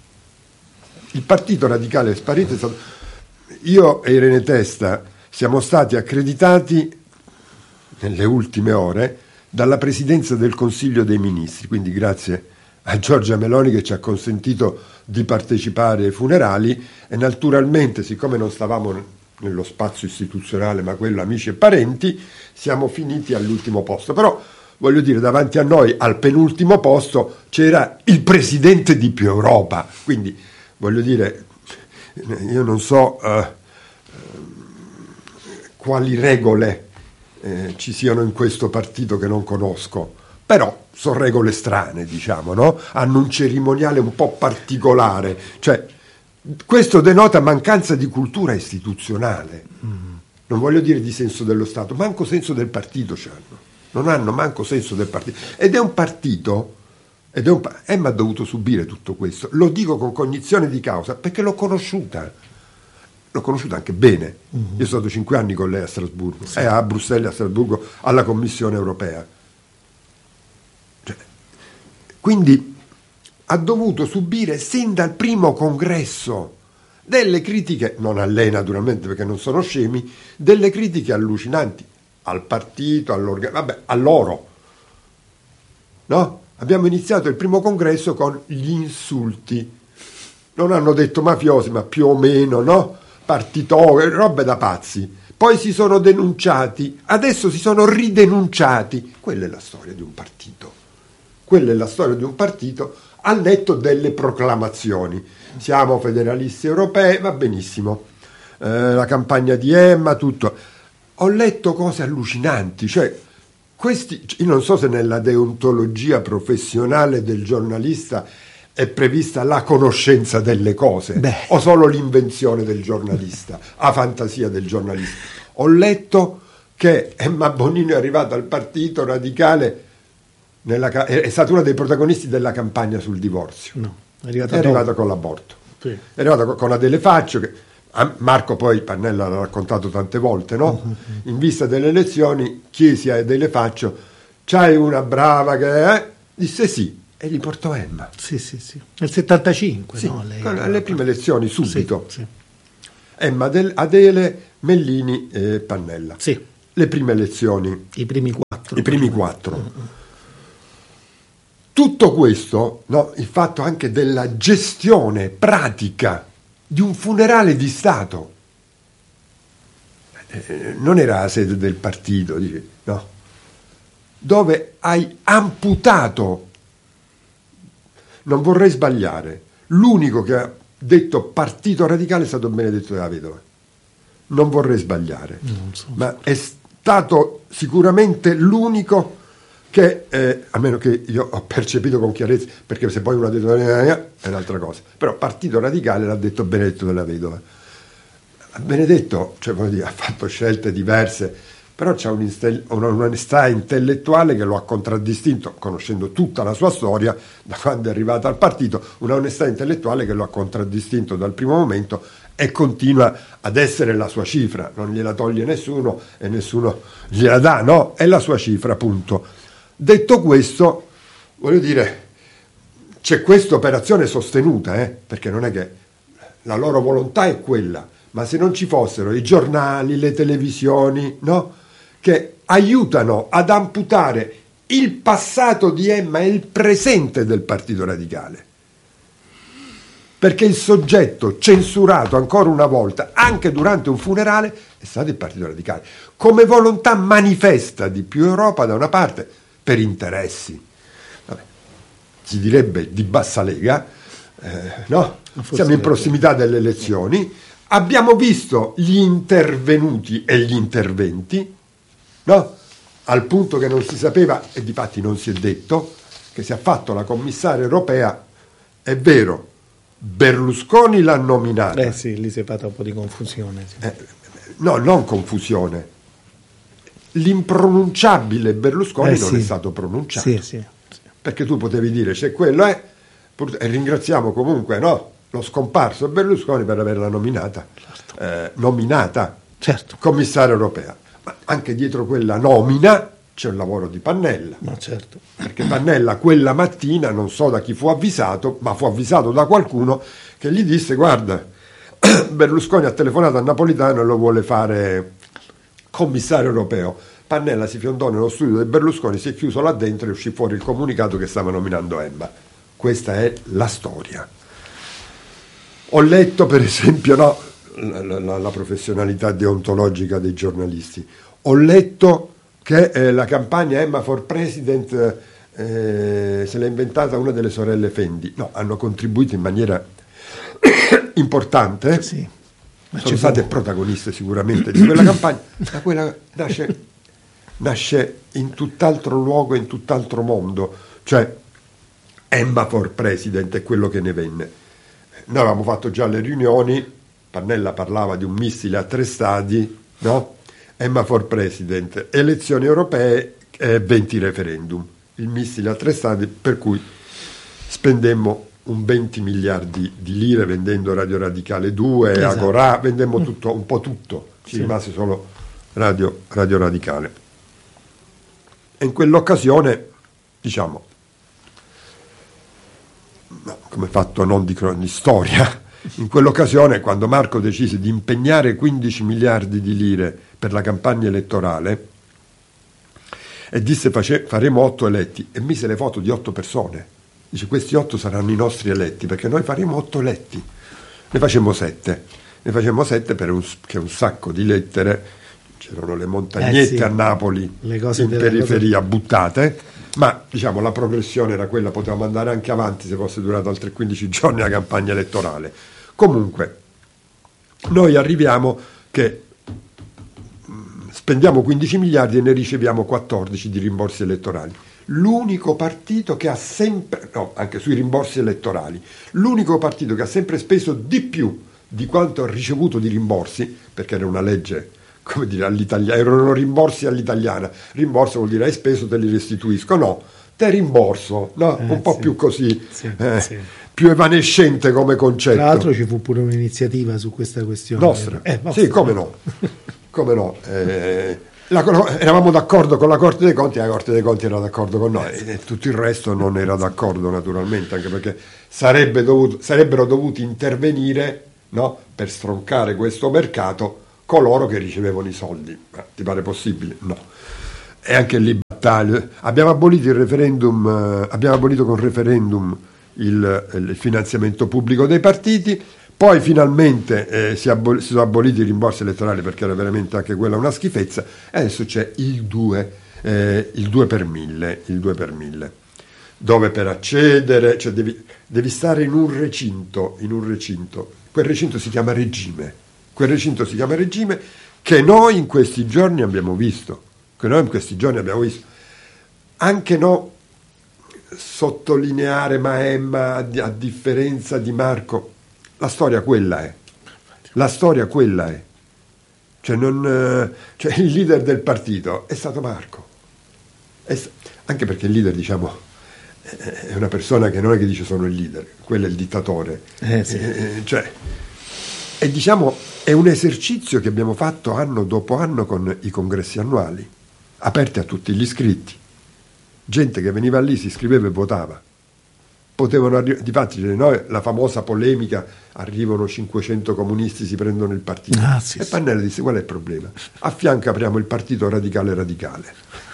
Il Partito Radicale è sparito. È stato... Io e Irene Testa siamo stati accreditati nelle ultime ore dalla Presidenza del Consiglio dei Ministri, quindi grazie a Giorgia Meloni che ci ha consentito di partecipare ai funerali e naturalmente, siccome non stavamo nello spazio istituzionale ma quello amici e parenti, siamo finiti all'ultimo posto. Però voglio dire, davanti a noi, al penultimo posto, c'era il presidente di Più Europa. Quindi, voglio dire, io non so uh, quali regole eh, ci siano in questo partito che non conosco, però sono regole strane, diciamo, no? Hanno un cerimoniale un po' particolare. Cioè, questo denota mancanza di cultura istituzionale. Mm. Non voglio dire di senso dello Stato, manco senso del partito c'hanno. Non hanno manco senso del partito, ed è un partito, ed è un, Emma ha dovuto subire tutto questo, lo dico con cognizione di causa perché l'ho conosciuta, l'ho conosciuta anche bene, mm-hmm. Io sono stato cinque anni con lei a Strasburgo, sì. eh, a Bruxelles, a Strasburgo, alla Commissione Europea, cioè, quindi ha dovuto subire sin dal primo congresso delle critiche, non a lei naturalmente perché non sono scemi, delle critiche allucinanti al partito, all'organ- vabbè, a loro, no? Abbiamo iniziato il primo congresso con gli insulti, non hanno detto mafiosi, ma più o meno, no? partito, robe da pazzi, poi si sono denunciati, adesso si sono ridenunciati. Quella è la storia di un partito, quella è la storia di un partito al netto delle proclamazioni. Siamo federalisti europei, va benissimo, eh, la campagna di Emma, tutto. Ho letto cose allucinanti, cioè questi, io non so se nella deontologia professionale del giornalista è prevista la conoscenza delle cose. Beh. O solo l'invenzione del giornalista, la fantasia del giornalista. Ho letto che Emma Bonino è arrivata al Partito Radicale, nella, è stata una dei protagonisti della campagna sul divorzio. No, è arrivata, è arrivata con l'aborto. Sì. È arrivata con Adele Faccio, che Marco poi Pannella l'ha raccontato tante volte, no? Uh-huh. In vista delle elezioni chiesi a Adele Faccio: c'hai una brava che è? Disse sì, e gli portò Emma. Sì, sì, sì. Nel settantacinque, sì, no? Lei alle prime elezioni, subito. Sì, sì. Emma, Adele, Mellini e Pannella. Sì. Le prime elezioni. I primi quattro. I primi quattro. Uh-huh. Tutto questo, no? Il fatto anche della gestione pratica di un funerale di Stato. Eh, non era la sede del partito, dice, no. Dove hai amputato, non vorrei sbagliare, l'unico che ha detto Partito Radicale è stato Benedetto della Vedova. Non vorrei sbagliare, non so. Ma è stato sicuramente l'unico che, eh, a meno che io ho percepito con chiarezza, perché se poi uno ha detto è un'altra cosa, però Partito Radicale l'ha detto Benedetto della Vedova. Benedetto, cioè, voglio dire, ha fatto scelte diverse, però c'è un'onestà intellettuale che lo ha contraddistinto, conoscendo tutta la sua storia, da quando è arrivato al partito, un'onestà intellettuale che lo ha contraddistinto dal primo momento e continua ad essere la sua cifra, non gliela toglie nessuno e nessuno gliela dà, no? È la sua cifra, appunto. Detto questo, voglio dire, c'è questa operazione sostenuta, eh? Perché non è che la loro volontà è quella, ma se non ci fossero i giornali, le televisioni, no? Che aiutano ad amputare il passato di Emma e il presente del Partito Radicale. Perché il soggetto censurato ancora una volta, anche durante un funerale, è stato il Partito Radicale, come volontà manifesta di più Europa da una parte, per interessi, vabbè, si direbbe di bassa lega, eh, no? Siamo in prossimità delle elezioni, abbiamo visto gli intervenuti e gli interventi, no? Al punto che non si sapeva, e difatti non si è detto, che si è fatto la commissaria europea, è vero, Berlusconi l'ha nominata. Eh sì, lì si è fatta un po' di confusione. Sì. Eh, no, non confusione. L'impronunciabile Berlusconi eh, non sì. è stato pronunciato. Sì, sì, sì. Perché tu potevi dire, c'è quello è, e ringraziamo comunque, no, lo scomparso Berlusconi per averla nominata, certo. eh, nominata certo. commissaria europea. Ma anche dietro quella nomina c'è un lavoro di Pannella. Ma certo. Perché Pannella quella mattina, non so da chi fu avvisato, ma fu avvisato da qualcuno che gli disse: guarda, Berlusconi ha telefonato a Napolitano e lo vuole fare commissario europeo. Pannella si fiondò nello studio di Berlusconi, si è chiuso là dentro e uscì fuori il comunicato che stava nominando Emma. Questa è la storia. Ho letto per esempio no, la, la, la professionalità deontologica dei giornalisti. Ho letto che eh, la campagna Emma for President eh, se l'ha inventata una delle sorelle Fendi. No, hanno contribuito in maniera importante. Sì. Sono state protagoniste sicuramente di quella campagna, ma quella nasce, nasce in tutt'altro luogo, in tutt'altro mondo, cioè Emma for President è quello che ne venne. Noi avevamo fatto già le riunioni, Pannella parlava di un missile a tre stadi, no? Emma for President, elezioni europee e venti referendum, il missile a tre stadi, per cui spendemmo un venti miliardi di lire vendendo Radio Radicale due, esatto. Agorà, vendemmo tutto, un po' tutto, ci sì. rimase solo Radio, Radio Radicale. E in quell'occasione, diciamo, no, come fatto non di, di storia, in quell'occasione quando Marco decise di impegnare quindici miliardi di lire per la campagna elettorale e disse face, faremo otto eletti e mise le foto di otto persone. Dice, questi otto saranno i nostri eletti, perché noi faremo otto eletti. Ne facemmo sette. ne facemmo sette perché un sacco di lettere, c'erano le montagnette eh sì, a Napoli, le cose in periferia cose... buttate, ma diciamo la progressione era quella, potevamo andare anche avanti se fosse durato altri quindici giorni la campagna elettorale. Comunque noi arriviamo che spendiamo quindici miliardi e ne riceviamo quattordici di rimborsi elettorali. L'unico partito che ha sempre, no, anche sui rimborsi elettorali, l'unico partito che ha sempre speso di più di quanto ha ricevuto di rimborsi, perché era una legge, come dire, all'italiana, erano rimborsi all'italiana, rimborso vuol dire hai speso, te li restituisco, no, te rimborso, no? Eh, un po' sì, più così, sì, eh, sì. più evanescente come concetto. Tra l'altro ci fu pure un'iniziativa su questa questione. Nostra, eh, nostra. Sì, come no, come no. Eh, la, eravamo d'accordo con la Corte dei Conti, la Corte dei Conti era d'accordo con noi, e tutto il resto non era d'accordo naturalmente, anche perché sarebbe dovuto, sarebbero dovuti intervenire, no, per stroncare questo mercato coloro che ricevevano i soldi. Ma ti pare possibile? No. E anche lì battaglia. Abbiamo abolito il referendum, eh, abbiamo abolito con referendum il, il finanziamento pubblico dei partiti, poi finalmente eh, si, abol- si sono aboliti i rimborsi elettorali perché era veramente anche quella una schifezza, e adesso c'è il due, eh, il due per mille, il due per mille, dove per accedere, cioè devi, devi stare in un recinto, in un recinto, quel recinto si chiama regime, quel recinto si chiama regime che noi in questi giorni abbiamo visto, che noi in questi giorni abbiamo visto, anche no sottolineare Maemma a, a differenza di Marco, la storia quella è, la storia quella è, cioè, non, cioè il leader del partito è stato Marco, è, anche perché il leader, diciamo, è una persona che non è che dice sono il leader, quello è il dittatore, eh, sì. eh, cioè, e diciamo è un esercizio che abbiamo fatto anno dopo anno con i congressi annuali, aperti a tutti gli iscritti, gente che veniva lì, si iscriveva e votava. Potevano arri- difatti noi la famosa polemica, arrivano cinquecento comunisti, si prendono il partito, ah, sì, e sì. Pannella disse qual è il problema? A fianco apriamo il partito radicale radicale,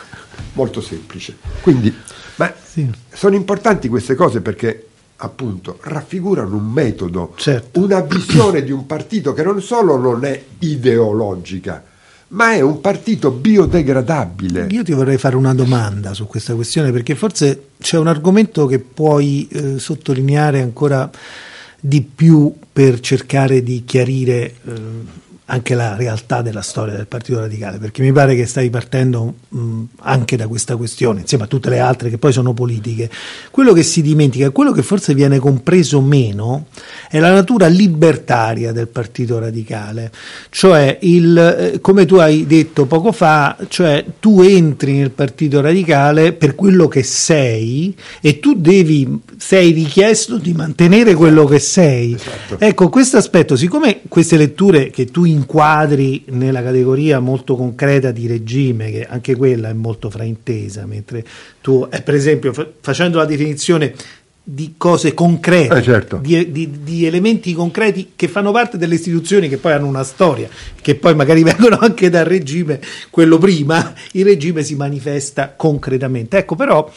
molto semplice. Quindi ma sì. sono importanti queste cose perché appunto raffigurano un metodo, certo. una visione di un partito che non solo non è ideologica, ma è un partito biodegradabile. Io ti vorrei fare una domanda su questa questione, perché forse c'è un argomento che puoi eh, sottolineare ancora di più per cercare di chiarire eh, anche la realtà della storia del Partito Radicale, perché mi pare che stai partendo mh, anche da questa questione, insieme a tutte le altre che poi sono politiche. Quello che si dimentica, quello che forse viene compreso meno, è la natura libertaria del Partito Radicale, cioè il, eh, come tu hai detto poco fa, cioè tu entri nel Partito Radicale per quello che sei e tu devi, sei richiesto di mantenere quello che sei. Esatto. Ecco, questo aspetto, siccome queste letture che tu inquadri nella categoria molto concreta di regime, che anche quella è molto fraintesa, mentre tu, eh, per esempio, fa- facendo la definizione di cose concrete, eh certo. di, di, di elementi concreti che fanno parte delle istituzioni che poi hanno una storia, che poi magari vengono anche dal regime, quello prima, il regime si manifesta concretamente. Ecco, però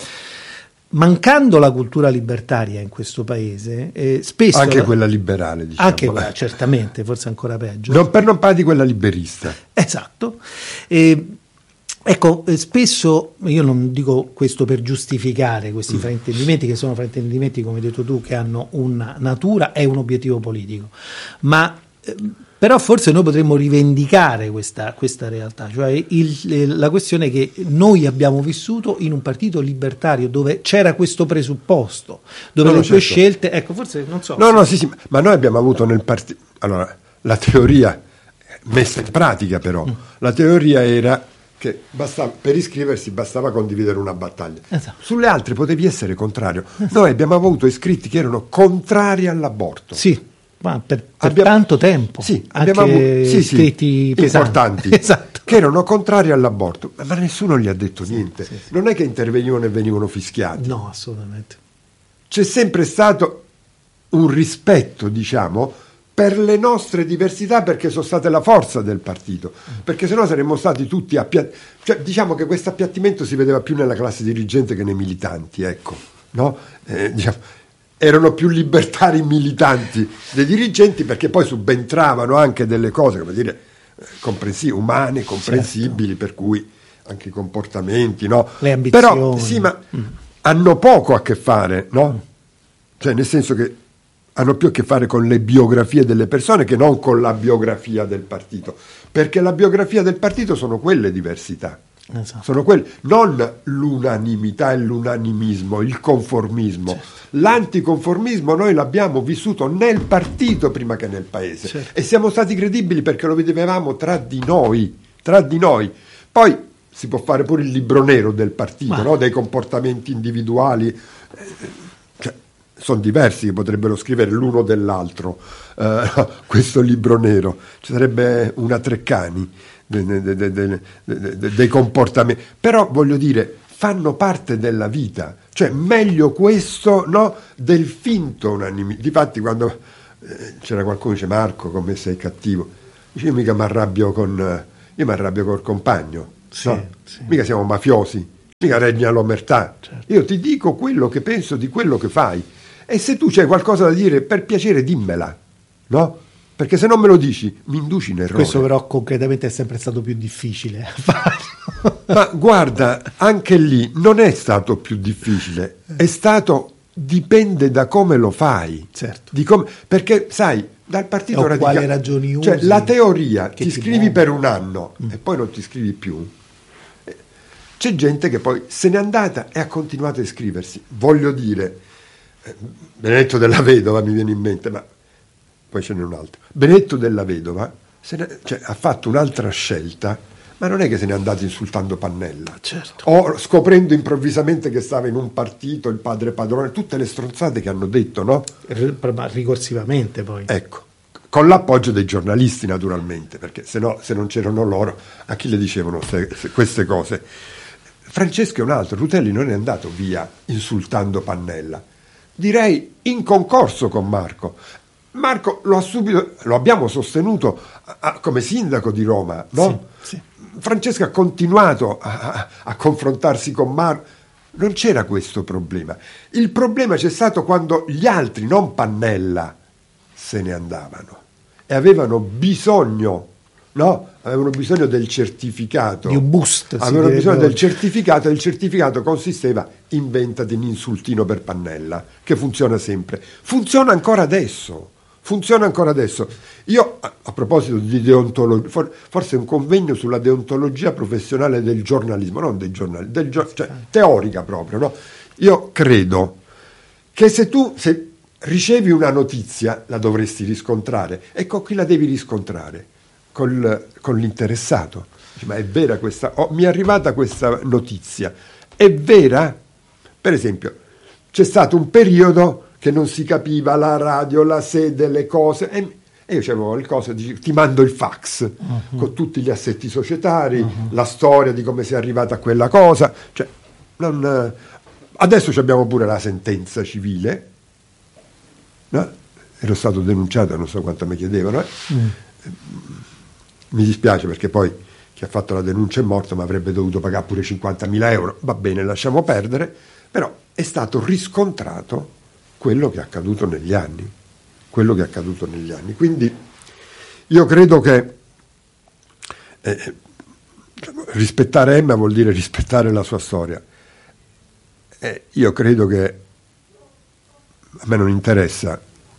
mancando la cultura libertaria in questo paese, eh, spesso anche quella liberale, diciamo. Anche quella, certamente, forse ancora peggio. Non per non parlare di quella liberista. Esatto. Eh, ecco, eh, spesso, io non dico questo per giustificare questi mm. fraintendimenti, che sono fraintendimenti, come hai detto tu, che hanno una natura e un obiettivo politico, ma eh, però forse noi potremmo rivendicare questa, questa realtà, cioè il, la questione che noi abbiamo vissuto in un partito libertario dove c'era questo presupposto, dove no, le no, tue certo. scelte, ecco, forse non so. No, no, sì, sì, ma noi abbiamo avuto nel partito, allora, la teoria messa in pratica però, mm. la teoria era che bastava, per iscriversi bastava condividere una battaglia. Esatto. Sulle altre potevi essere contrario. Esatto. Noi abbiamo avuto iscritti che erano contrari all'aborto. Sì. Ma per, per abbiamo, tanto tempo, sì, anche abbiamo avuto, sì, scritti sì, importanti, esatto. che erano contrari all'aborto, ma nessuno gli ha detto sì, niente. Sì, sì. Non è che intervenivano e venivano fischiati. No, assolutamente. C'è sempre stato un rispetto, diciamo, per le nostre diversità, perché sono state la forza del partito, perché sennò saremmo stati tutti appiattiti. Cioè, diciamo che questo appiattimento si vedeva più nella classe dirigente che nei militanti, ecco, no? Eh, diciamo. erano più libertari militanti dei dirigenti, perché poi subentravano anche delle cose, come dire, comprensi- umane, comprensibili, certo. Per cui anche i comportamenti, no? Le ambizioni. Però sì, ma mm. hanno poco a che fare, no? Mm. Cioè, nel senso che hanno più a che fare con le biografie delle persone che non con la biografia del partito, perché la biografia del partito sono quelle diversità. Esatto. Sono quelli, non l'unanimità e l'unanimismo, il conformismo. Certo. L'anticonformismo noi l'abbiamo vissuto nel partito prima che nel paese, certo. E siamo stati credibili perché lo vedevamo tra di noi, tra di noi. Poi si può fare pure il libro nero del partito, no? Dei comportamenti individuali, cioè, sono diversi che potrebbero scrivere l'uno dell'altro, uh, questo libro nero. Ci sarebbe una Treccani De, de, de, de, de, de, dei comportamenti, però voglio dire, fanno parte della vita, cioè meglio questo, no, del finto unanimismo. Difatti quando eh, c'era qualcuno che dice Marco come sei cattivo, dice io mica mi arrabbio con io mi arrabbio col compagno, sì, no? Sì. Mica siamo mafiosi, mica regna l'omertà, certo. Io ti dico quello che penso di quello che fai, e se tu c'hai qualcosa da dire, per piacere dimmela, no? Perché se non me lo dici mi induci in errore. Questo però concretamente è sempre stato più difficile farlo. Ma guarda, anche lì non è stato più difficile, è stato, dipende da come lo fai, certo. Di come, perché sai, dal partito o radicale, quale ragioni cioè usi, la teoria ti, ti scrivi muove. Per un anno mm. e poi non ti scrivi più. C'è gente che poi se n'è andata e ha continuato a iscriversi. Voglio dire, Benedetto della Vedova mi viene in mente, ma poi ce n'è un altro. Benedetto della Vedova se ne, cioè, ha fatto un'altra scelta, ma non è che se n'è andato insultando Pannella, certo. O scoprendo improvvisamente che stava in un partito, il padre padrone, tutte le stronzate che hanno detto, no? Ma ricorsivamente poi. Ecco, con l'appoggio dei giornalisti naturalmente, perché se no, se non c'erano loro, a chi le dicevano se, se queste cose? Francesco è un altro, Rutelli non è andato via insultando Pannella, direi in concorso con Marco. Marco lo ha subito, lo abbiamo sostenuto a, a, come sindaco di Roma, no? Sì, sì. Francesco ha continuato a, a, a confrontarsi con Marco, non c'era questo problema. Il problema c'è stato quando gli altri, non Pannella, se ne andavano e avevano bisogno, no? Avevano bisogno del certificato. Di un boost. Avevano bisogno del certificato, e il certificato consisteva in vendita di un insultino per Pannella, che funziona sempre. Funziona ancora adesso. Funziona ancora adesso. Io, a, a proposito di deontologia, for, forse un convegno sulla deontologia professionale del giornalismo, non dei giornali, del, cioè teorica proprio, no? Io credo che se tu se ricevi una notizia la dovresti riscontrare, e con chi la devi riscontrare? Col, con l'interessato. Dici, ma è vera questa? Oh, mi è arrivata questa notizia, è vera? Per esempio, c'è stato un periodo che non si capiva la radio, la sede, le cose, e, e io c'avevo le cose, dicevo, ti mando il fax uh-huh. con tutti gli assetti societari, uh-huh. la storia di come si è arrivata a quella cosa, cioè, non, adesso abbiamo pure la sentenza civile, no? Ero stato denunciato, non so quanto mi chiedevano, eh? uh-huh. Mi dispiace perché poi chi ha fatto la denuncia è morto, ma avrebbe dovuto pagare pure cinquantamila euro, va bene, lasciamo perdere, però è stato riscontrato quello che è accaduto negli anni, quello che è accaduto negli anni. Quindi io credo che eh, rispettare Emma vuol dire rispettare la sua storia. Eh, io credo che a me non interessa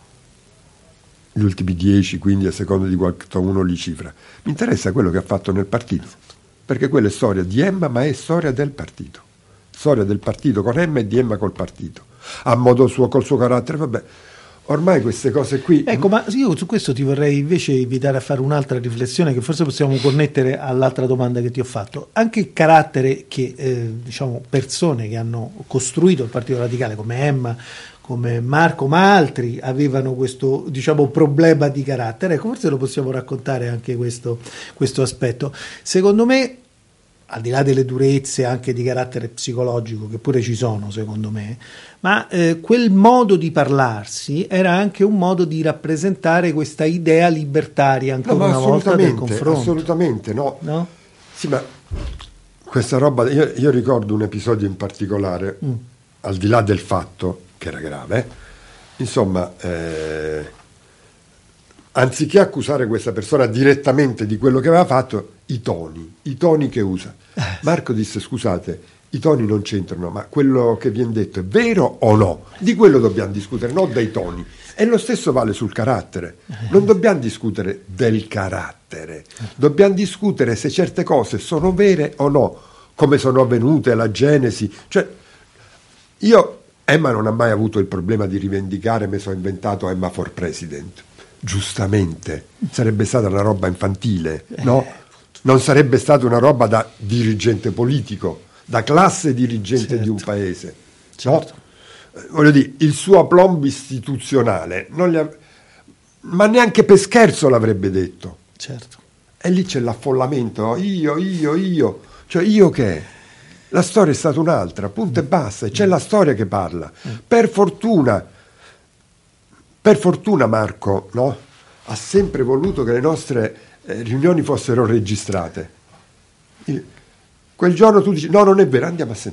gli ultimi dieci, quindici a seconda di quanto uno li cifra. Mi interessa quello che ha fatto nel partito, perché quella è storia di Emma, ma è storia del partito. Storia del partito con Emma e di Emma col partito. A modo suo, col suo carattere, vabbè. Ormai queste cose qui... Ecco, ma io su questo ti vorrei invece invitare a fare un'altra riflessione che forse possiamo connettere all'altra domanda che ti ho fatto. Anche il carattere che, eh, diciamo, persone che hanno costruito il Partito Radicale, come Emma, come Marco, ma altri avevano questo, diciamo, problema di carattere. Ecco, forse lo possiamo raccontare anche questo, questo aspetto. Secondo me, al di là delle durezze anche di carattere psicologico, che pure ci sono secondo me, ma eh, quel modo di parlarsi era anche un modo di rappresentare questa idea libertaria ancora no, una volta del confronto. Assolutamente, no. no? Sì, ma questa roba, io, io ricordo un episodio in particolare, mm. al di là del fatto, che era grave, insomma, eh, anziché accusare questa persona direttamente di quello che aveva fatto, i toni, i toni che usa. Marco disse: scusate, i toni non c'entrano, ma quello che viene detto è vero o no? Di quello dobbiamo discutere, non dei toni. E lo stesso vale sul carattere. Non dobbiamo discutere del carattere, dobbiamo discutere se certe cose sono vere o no, come sono avvenute, la genesi. Cioè, io, Emma non ha mai avuto il problema di rivendicare: mi sono inventato Emma for President. Giustamente, sarebbe stata una roba infantile, no? Non sarebbe stata una roba da dirigente politico, da classe dirigente certo. di un paese, certo. no? Voglio dire, il suo aplomb istituzionale non gli ha... ma neanche per scherzo l'avrebbe detto, certo. E lì c'è l'affollamento, io, io, io, cioè io che? La storia è stata un'altra, punto mm. e basta, e c'è mm. la storia che parla. Mm. Per fortuna, per fortuna Marco, no? Ha sempre voluto che le nostre eh, riunioni fossero registrate. Il... Quel giorno tu dici: no, non è vero, andiamo a sentire.